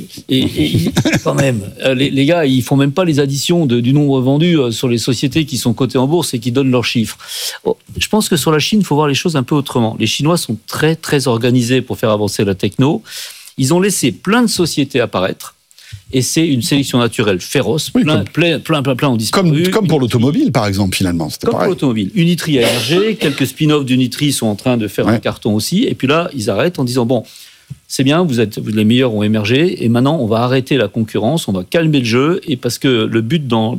Et quand même, les gars, ils font même pas les additions du nombre vendu sur les sociétés qui sont cotées en bourse et qui donnent leurs chiffres. Je pense que sur la Chine, il faut voir les choses un peu autrement. Les Chinois sont très, très organisés pour faire avancer la techno. Ils ont laissé plein de sociétés apparaître. Et c'est une sélection naturelle féroce. Plein ont disparu. Comme pour l'automobile, par exemple, finalement. Comme pour l'automobile. Unitri a émergé, quelques spin-offs d'Unitri sont en train de faire un carton aussi. Et puis là, ils arrêtent en disant, bon, c'est bien, les meilleurs ont émergé, et maintenant on va arrêter la concurrence, on va calmer le jeu, et parce que le but dans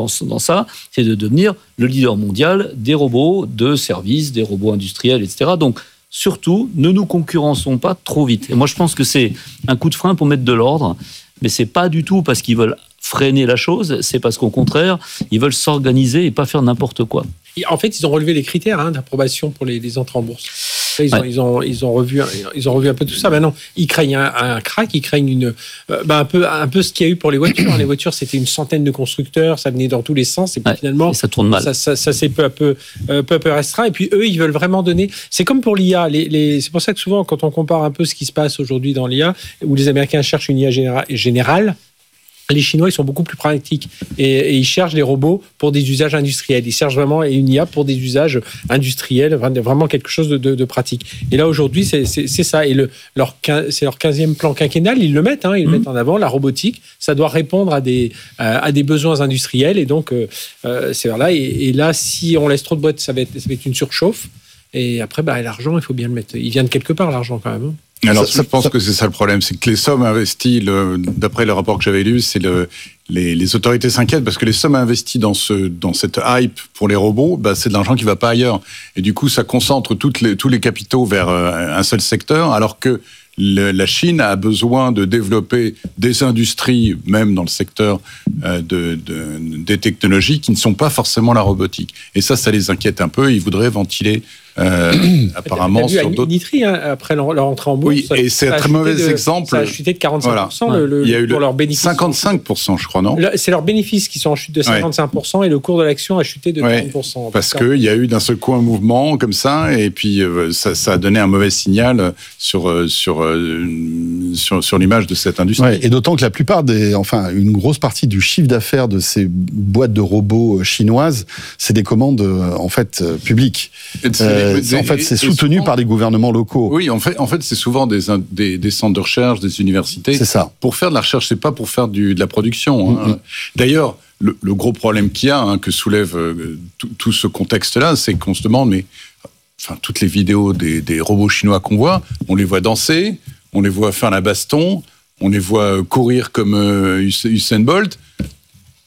ça, c'est de devenir le leader mondial des robots de service, des robots industriels, etc. Donc surtout, ne nous concurrençons pas trop vite. Et moi je pense que c'est un coup de frein pour mettre de l'ordre, mais c'est pas du tout parce qu'ils veulent freiner la chose, c'est parce qu'au contraire, ils veulent s'organiser et pas faire n'importe quoi. En fait, ils ont relevé les critères d'approbation pour les entrées en bourse. Ils ont revu un peu tout ça. Maintenant, ils craignent un crack, ils craignent un peu ce qu'il y a eu pour les voitures. Les voitures, c'était une centaine de constructeurs, ça venait dans tous les sens, et puis finalement, ça tourne mal. Ça s'est peu à peu restreint. Et puis eux, ils veulent vraiment donner. C'est comme pour l'IA. C'est pour ça que souvent, quand on compare un peu ce qui se passe aujourd'hui dans l'IA, où les Américains cherchent une IA générale, les Chinois, ils sont beaucoup plus pratiques et ils cherchent les robots pour des usages industriels. Ils cherchent vraiment une IA pour des usages industriels, vraiment quelque chose de pratique. Et là, aujourd'hui, c'est ça. Et c'est leur 15e plan quinquennal. Ils le mettent, ils le mettent en avant. La robotique, ça doit répondre à des besoins industriels. Et donc, c'est là. Et là, si on laisse trop de boîtes, ça va être une surchauffe. Et après, l'argent, il faut bien le mettre. Il vient de quelque part, l'argent, quand même. Alors, je pense que c'est ça le problème, c'est que les sommes investies, d'après le rapport que j'avais lu, c'est les autorités s'inquiètent parce que les sommes investies dans cette hype pour les robots, c'est de l'argent qui va pas ailleurs. Et du coup, ça concentre tous les capitaux vers un seul secteur, alors que la Chine a besoin de développer des industries, même dans le secteur des technologies, qui ne sont pas forcément la robotique. Et ça les inquiète un peu. Ils voudraient ventiler apparemment sur d'autres. Unitri, après leur entrée en bourse. Oui, et c'est un très mauvais exemple. Ça a chuté de 45%. Voilà. Il y a eu pour leurs bénéfices. 55%, je crois, non ? C'est leurs bénéfices qui sont en chute de 55% et le cours de l'action a chuté de 30%. Parce qu'il y a eu d'un seul coup un mouvement comme ça, et puis ça a donné un mauvais signal sur l'image de cette industrie. Ouais, et d'autant que la plupart une grosse partie du chiffre d'affaires de ces boîtes de robots chinoises, c'est des commandes publiques. C'est soutenu par les gouvernements locaux. Oui, en fait, c'est souvent des centres de recherche, des universités. C'est ça. Pour faire de la recherche, c'est pas pour faire de la production. Mm-hmm. D'ailleurs, le gros problème qu'il y a, que soulève tout ce contexte-là, c'est qu'on se demande, toutes les vidéos des robots chinois qu'on voit, on les voit danser, on les voit faire la baston, on les voit courir comme Usain Bolt.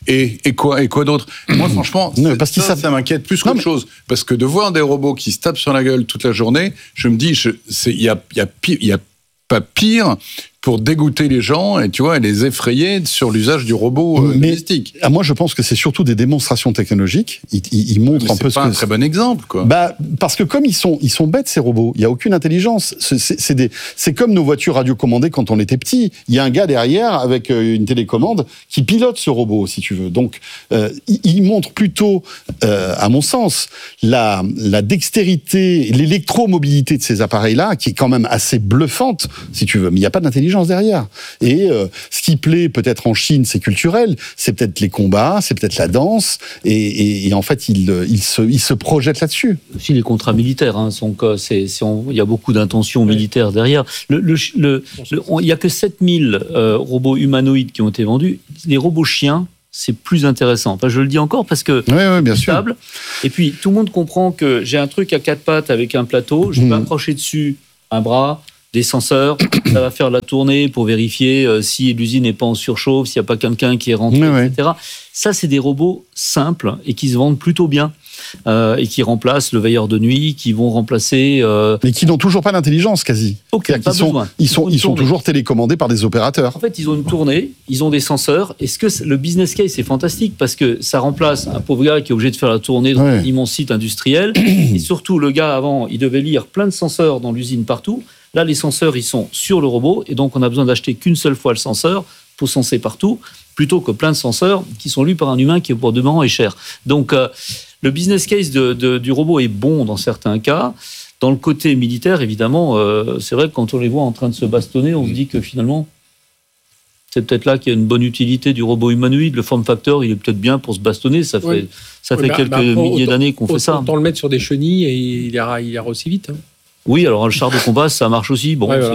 Et quoi d'autre? Moi, franchement, ça m'inquiète plus qu'autre chose. Parce que de voir des robots qui se tapent sur la gueule toute la journée, je me dis, il y a pas pire pour dégoûter les gens et tu vois, et les effrayer sur l'usage du robot domestique. Moi, je pense que c'est surtout des démonstrations technologiques. Ils montrent un peu. C'est pas un très bon exemple, quoi. Parce que comme ils sont bêtes ces robots, il y a aucune intelligence. C'est comme nos voitures radiocommandées quand on était petit. Il y a un gars derrière avec une télécommande qui pilote ce robot, si tu veux. Donc, ils montrent plutôt, à mon sens, la dextérité, l'électromobilité de ces appareils-là, qui est quand même assez bluffante, si tu veux. Mais il n'y a pas d'intelligence derrière. Et ce qui plaît peut-être en Chine, c'est culturel, c'est peut-être les combats, c'est peut-être la danse, et en fait, ils se projettent là-dessus. Aussi les contrats militaires, il y a beaucoup d'intentions militaires derrière. Il n'y a que 7000 robots humanoïdes qui ont été vendus. Les robots chiens, c'est plus intéressant. Enfin, je le dis encore parce que bien sûr. Stable. Et puis, tout le monde comprend que j'ai un truc à 4 pattes avec un plateau, je peux accrocher dessus un bras, des senseurs, ça va faire la tournée pour vérifier si l'usine n'est pas en surchauffe, s'il n'y a pas quelqu'un qui est rentré, etc. Ça, c'est des robots simples et qui se vendent plutôt bien. Et qui remplacent le veilleur de nuit, qui vont remplacer... Mais qui n'ont toujours pas d'intelligence, quasi. Pas besoin. Ils sont toujours télécommandés par des opérateurs. En fait, ils ont une tournée, ils ont des senseurs. Le business case, c'est fantastique parce que ça remplace un pauvre gars qui est obligé de faire la tournée dans un immense site industriel. Et surtout, le gars, avant, il devait lire plein de senseurs dans l'usine partout. Là, les senseurs, ils sont sur le robot. Et donc, on a besoin d'acheter qu'une seule fois le senseur pour senser partout, plutôt que plein de senseurs qui sont lus par un humain qui, pour demeurant, est cher. Donc... le business case du robot est bon dans certains cas. Dans le côté militaire, évidemment, c'est vrai que quand on les voit en train de se bastonner, on se dit que finalement, c'est peut-être là qu'il y a une bonne utilité du robot humanoïde. Le form factor, il est peut-être bien pour se bastonner. Ça fait quelques milliers d'années qu'on fait ça. Autant le mettre sur des chenilles et il ira aussi vite. Hein. Oui, alors le char de combat, ça marche aussi. Bon, Après,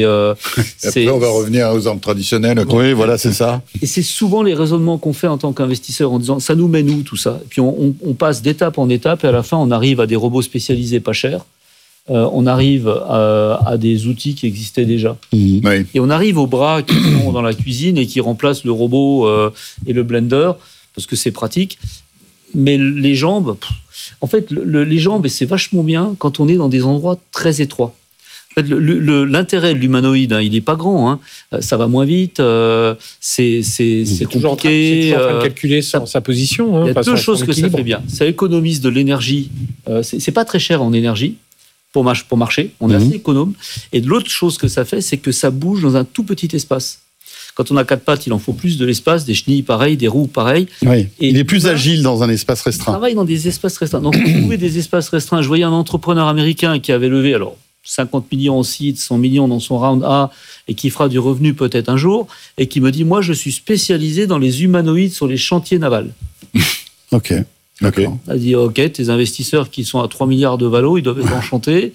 on va revenir aux armes traditionnelles. Oui, voilà, c'est ça. Et c'est souvent les raisonnements qu'on fait en tant qu'investisseur en disant, ça nous mène où tout ça? Et puis on passe d'étape en étape et à la fin, on arrive à des robots spécialisés pas chers. On arrive à des outils qui existaient déjà. Oui. Et on arrive aux bras qui sont dans la cuisine et qui remplacent le robot et le blender, parce que c'est pratique. Mais les jambes... En fait, les jambes, c'est vachement bien quand on est dans des endroits très étroits. En fait, l'intérêt de l'humanoïde, il n'est pas grand. Ça va moins vite, c'est compliqué. Toujours en train de calculer sa position. Il y a deux choses que ça fait bien. Ça économise de l'énergie. C'est pas très cher en énergie pour marcher. On est assez économe. Et l'autre chose que ça fait, c'est que ça bouge dans un tout petit espace. Quand on a 4 pattes, il en faut plus de l'espace, des chenilles pareilles, des roues pareilles. Oui. Et il est plus agile dans un espace restreint. Il travaille dans des espaces restreints. Donc, vous trouvez des espaces restreints. Je voyais un entrepreneur américain qui avait levé 50 millions en seed, 100 millions dans son round A et qui fera du revenu peut-être un jour et qui me dit, moi, je suis spécialisé dans les humanoïdes sur les chantiers navals. Ok. D'accord. Il a dit, ok, tes investisseurs qui sont à 3 milliards de valo, ils doivent être enchantés.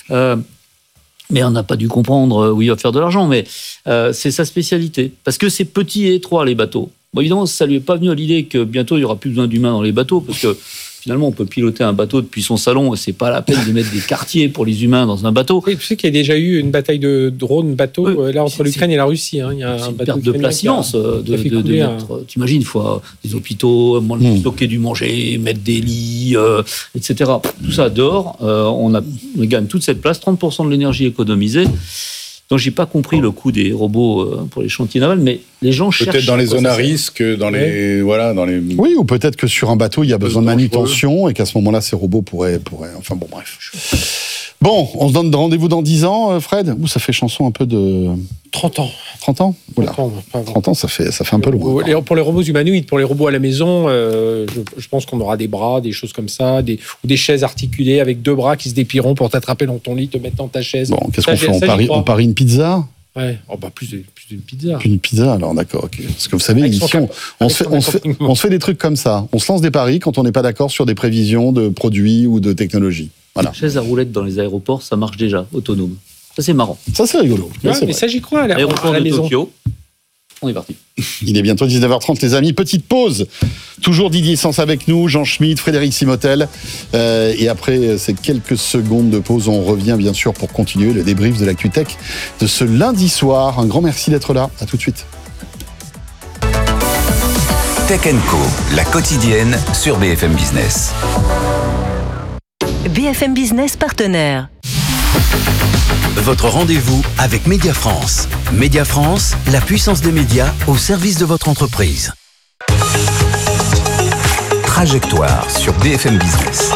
Mais on n'a pas dû comprendre où il va faire de l'argent. Mais c'est sa spécialité. Parce que c'est petit et étroit, les bateaux. Bon, évidemment, ça ne lui est pas venu à l'idée que bientôt, il n'y aura plus besoin d'humains dans les bateaux. Parce que finalement, on peut piloter un bateau depuis son salon. Et ce n'est pas la peine de mettre des quartiers pour les humains dans un bateau. Oui, tu sais qu'il y a déjà eu une bataille de drones, bateaux, là, entre l'Ukraine et la Russie. Il y a c'est une perte de place immense. T'imagines, il faut des hôpitaux, stocker du manger, mettre des lits, etc. Tout ça dehors, on gagne toute cette place, 30% de l'énergie économisée. Donc, j'ai pas compris le coût des robots pour les chantiers navals, mais les gens cherchent. Peut-être dans les zones à risque, dans les. Oui, ou peut-être que sur un bateau, il y a besoin de manutention et qu'à ce moment-là, ces robots pourraient. Enfin, bon, bref. Bon, on se donne rendez-vous dans 10 ans, Fred? Ça fait chanson un peu de. 30 ans. 30 ans? Oula. 30 ans, ça fait un peu loin. Pour les robots humanoïdes, pour les robots à la maison, je pense qu'on aura des bras, des choses comme ça, ou des chaises articulées avec 2 bras qui se déplieront pour t'attraper dans ton lit, te mettre dans ta chaise. Bon, qu'est-ce qu'on fait? On parie une pizza? Ouais, plus d'une pizza. Une pizza, alors d'accord, ok. Parce que vous savez, on se fait des trucs comme ça. On se lance des paris quand on n'est pas d'accord sur des prévisions de produits ou de technologies. Voilà. Les chaises à roulettes dans les aéroports, ça marche déjà, autonome. Ça, c'est marrant. Ça, c'est rigolo. Mais ça, j'y crois. L'aéroport de maison. Tokyo, on est parti. Il est bientôt 19h30, les amis. Petite pause. Toujours Didier Sens avec nous, Jean Schmitt, Frédéric Simotel. Et après ces quelques secondes de pause, on revient bien sûr pour continuer le débrief de l'ActuTech de ce lundi soir. Un grand merci d'être là. À tout de suite. Tech Co, la quotidienne sur BFM Business. BFM Business partenaire. Votre rendez-vous avec Média France. Média France, la puissance des médias au service de votre entreprise. Trajectoire sur BFM Business.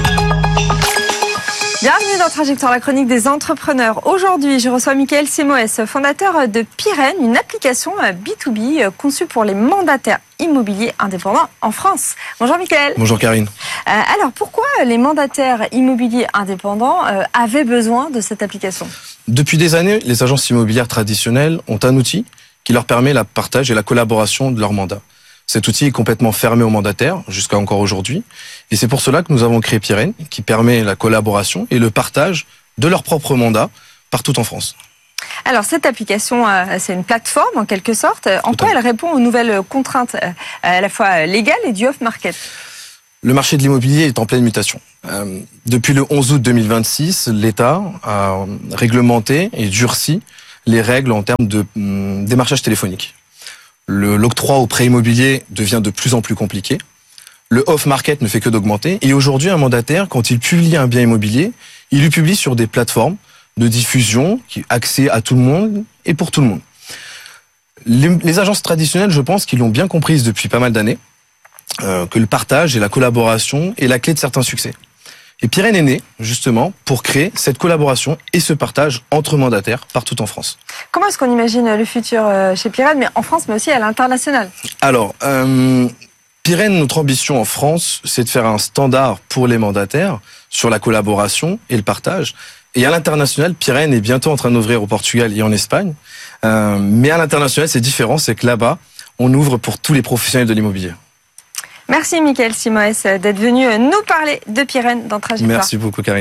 Bienvenue dans Trajectoire, la chronique des entrepreneurs. Aujourd'hui, je reçois Michael Simoes, fondateur de Pyren, une application B2B conçue pour les mandataires immobiliers indépendants en France. Bonjour Michael. Bonjour Karine. Alors, pourquoi les mandataires immobiliers indépendants avaient besoin de cette application ? Depuis des années, les agences immobilières traditionnelles ont un outil qui leur permet le partage et la collaboration de leurs mandats. Cet outil est complètement fermé aux mandataires, jusqu'à encore aujourd'hui. Et c'est pour cela que nous avons créé Pyren, qui permet la collaboration et le partage de leurs propres mandats partout en France. Alors, cette application, c'est une plateforme en quelque sorte. En quoi elle répond aux nouvelles contraintes à la fois légales et du off-market ? Le marché de l'immobilier est en pleine mutation. Depuis le 11 août 2026, l'État a réglementé et durci les règles en termes de démarchage téléphonique. L'octroi au prêt immobilier devient de plus en plus compliqué. Le off-market ne fait que d'augmenter. Et aujourd'hui, un mandataire, quand il publie un bien immobilier, il le publie sur des plateformes de diffusion, qui accès à tout le monde et pour tout le monde. Les agences traditionnelles, je pense qu'ils l'ont bien comprise depuis pas mal d'années, que le partage et la collaboration est la clé de certains succès. Et Pyren est né, justement, pour créer cette collaboration et ce partage entre mandataires partout en France. Comment est-ce qu'on imagine le futur chez Pyren, mais en France, mais aussi à l'international ? Alors, Pyren, notre ambition en France, c'est de faire un standard pour les mandataires sur la collaboration et le partage. Et à l'international, Pyren est bientôt en train d'ouvrir au Portugal et en Espagne. Mais à l'international, c'est différent, c'est que là-bas, on ouvre pour tous les professionnels de l'immobilier. Merci Michael Simoes d'être venu nous parler de Pyren dans Trajectoire. Merci beaucoup Karine.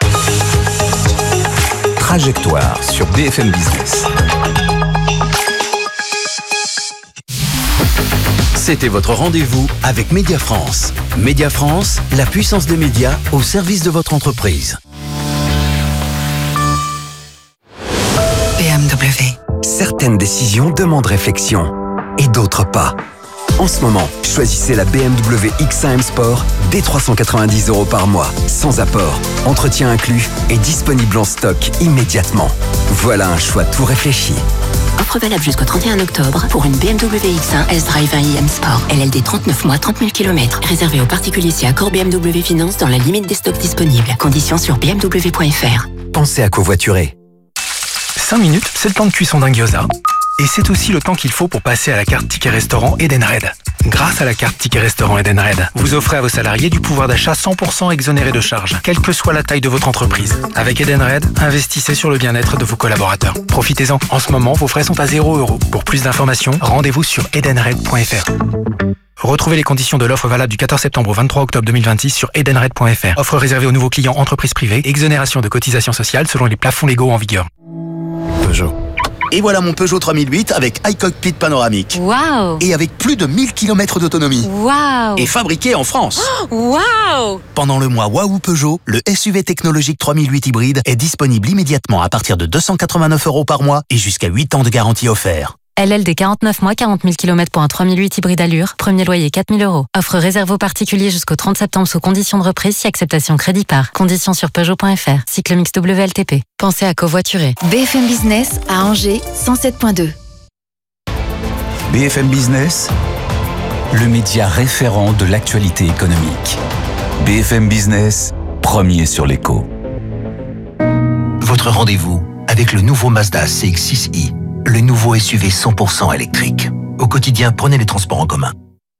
Trajectoire sur BFM Business. C'était votre rendez-vous avec Média France. Média France, la puissance des médias au service de votre entreprise. BMW. Certaines décisions demandent réflexion et d'autres pas. En ce moment, choisissez la BMW X1 M Sport dès 390 € par mois, sans apport, entretien inclus et disponible en stock immédiatement. Voilà un choix tout réfléchi. Offre valable jusqu'au 31 octobre pour une BMW X1 S-Drive 1i M Sport. LLD 39 mois, 30 000 km. Réservé aux particuliers si accord BMW Finance dans la limite des stocks disponibles. Conditions sur bmw.fr. Pensez à covoiturer. 5 minutes, c'est le temps de cuisson d'un gyoza. Et c'est aussi le temps qu'il faut pour passer à la carte Ticket Restaurant Edenred. Grâce à la carte Ticket Restaurant Edenred, vous offrez à vos salariés du pouvoir d'achat 100% exonéré de charges, quelle que soit la taille de votre entreprise. Avec Edenred, investissez sur le bien-être de vos collaborateurs. Profitez-en. En ce moment, vos frais sont à 0 €. Pour plus d'informations, rendez-vous sur edenred.fr. Retrouvez les conditions de l'offre valable du 14 septembre au 23 octobre 2026 sur edenred.fr. Offre réservée aux nouveaux clients entreprises privées. Exonération de cotisations sociales selon les plafonds légaux en vigueur. Peugeot. Et voilà mon Peugeot 3008 avec iCockpit panoramique. Waouh! Et avec plus de 1000 km d'autonomie. Waouh! Et fabriqué en France. Waouh! Pendant le mois Waouh Peugeot, le SUV technologique 3008 hybride est disponible immédiatement à partir de 289 € par mois et jusqu'à 8 ans de garantie offert. LLD 49 mois, 40 000 km pour un 3008 hybride allure. Premier loyer 4 000 €. Offre réservée aux particuliers jusqu'au 30 septembre sous conditions de reprise si acceptation crédit par. Conditions sur Peugeot.fr. Cycle mix WLTP. Pensez à covoiturer. BFM Business à Angers, 107.2. BFM Business, le média référent de l'actualité économique. BFM Business, premier sur l'écho. Votre rendez-vous avec le nouveau Mazda CX-6i, le nouveau SUV 100% électrique. Au quotidien, prenez les transports en commun.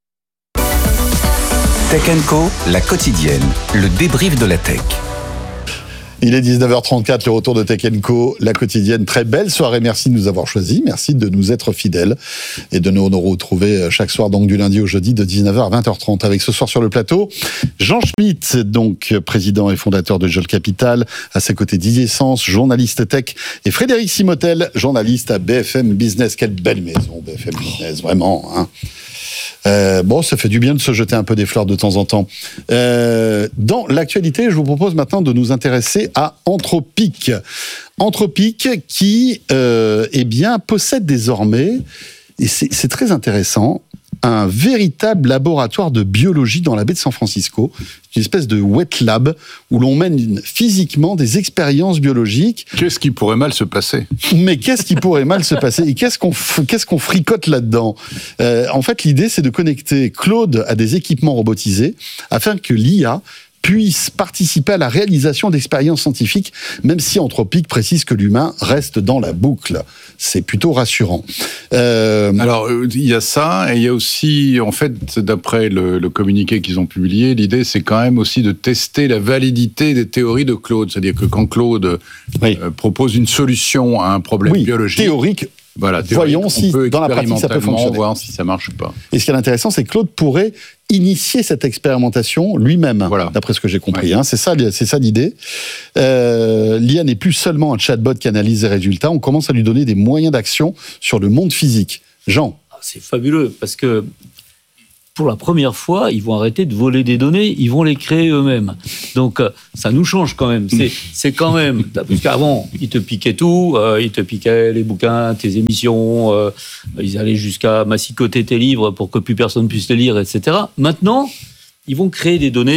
Tech Co, la quotidienne, le débrief de la tech. Il est 19h34, le retour de Tech Co, la quotidienne. Très belle soirée, merci de nous avoir choisis, merci de nous être fidèles et de nous retrouver chaque soir, donc du lundi au jeudi, de 19h à 20h30. Avec ce soir sur le plateau, Jean Schmitt, donc président et fondateur de Jolt Capital, à ses côtés Didier Sens, journaliste tech, et Frédéric Simotel, journaliste à BFM Business. Quelle belle maison, BFM Business, vraiment, hein. Bon, ça fait du bien de se jeter un peu des fleurs de temps en temps. Dans l'actualité, je vous propose maintenant de nous intéresser à Anthropic. Anthropic qui, eh bien, possède désormais, et c'est très intéressant, un véritable laboratoire de biologie dans la baie de San Francisco, une espèce de wet lab où l'on mène physiquement des expériences biologiques. Qu'est-ce qui pourrait mal se passer ? Mais qu'est-ce qui pourrait mal se passer ? Et qu'est-ce qu'on fricote là-dedans ? En fait, l'idée, c'est de connecter Claude à des équipements robotisés afin que l'IA puisse participer à la réalisation d'expériences scientifiques, même si Anthropic précise que l'humain reste dans la boucle. C'est plutôt rassurant. Alors, il y a ça, et il y a aussi, en fait, d'après le communiqué qu'ils ont publié, l'idée, c'est quand même aussi de tester la validité des théories de Claude. C'est-à-dire que quand Claude propose une solution à un problème biologique... théorique. Voilà, voyons si dans la pratique ça peut fonctionner. Voir si ça marche ou pas. Et ce qui est intéressant, c'est que Claude pourrait initier cette expérimentation lui-même, d'après ce que j'ai compris. C'est ça l'idée. L'IA n'est plus seulement un chatbot qui analyse les résultats, on commence à lui donner des moyens d'action sur le monde physique. Jean ? C'est fabuleux, parce que pour la première fois, ils vont arrêter de voler des données, ils vont les créer eux-mêmes. Donc, ça nous change quand même. C'est quand même... Parce qu'avant, ils te piquaient tout, ils te piquaient les bouquins, tes émissions, ils allaient jusqu'à massicoter tes livres pour que plus personne puisse les lire, etc. Maintenant, ils vont créer des données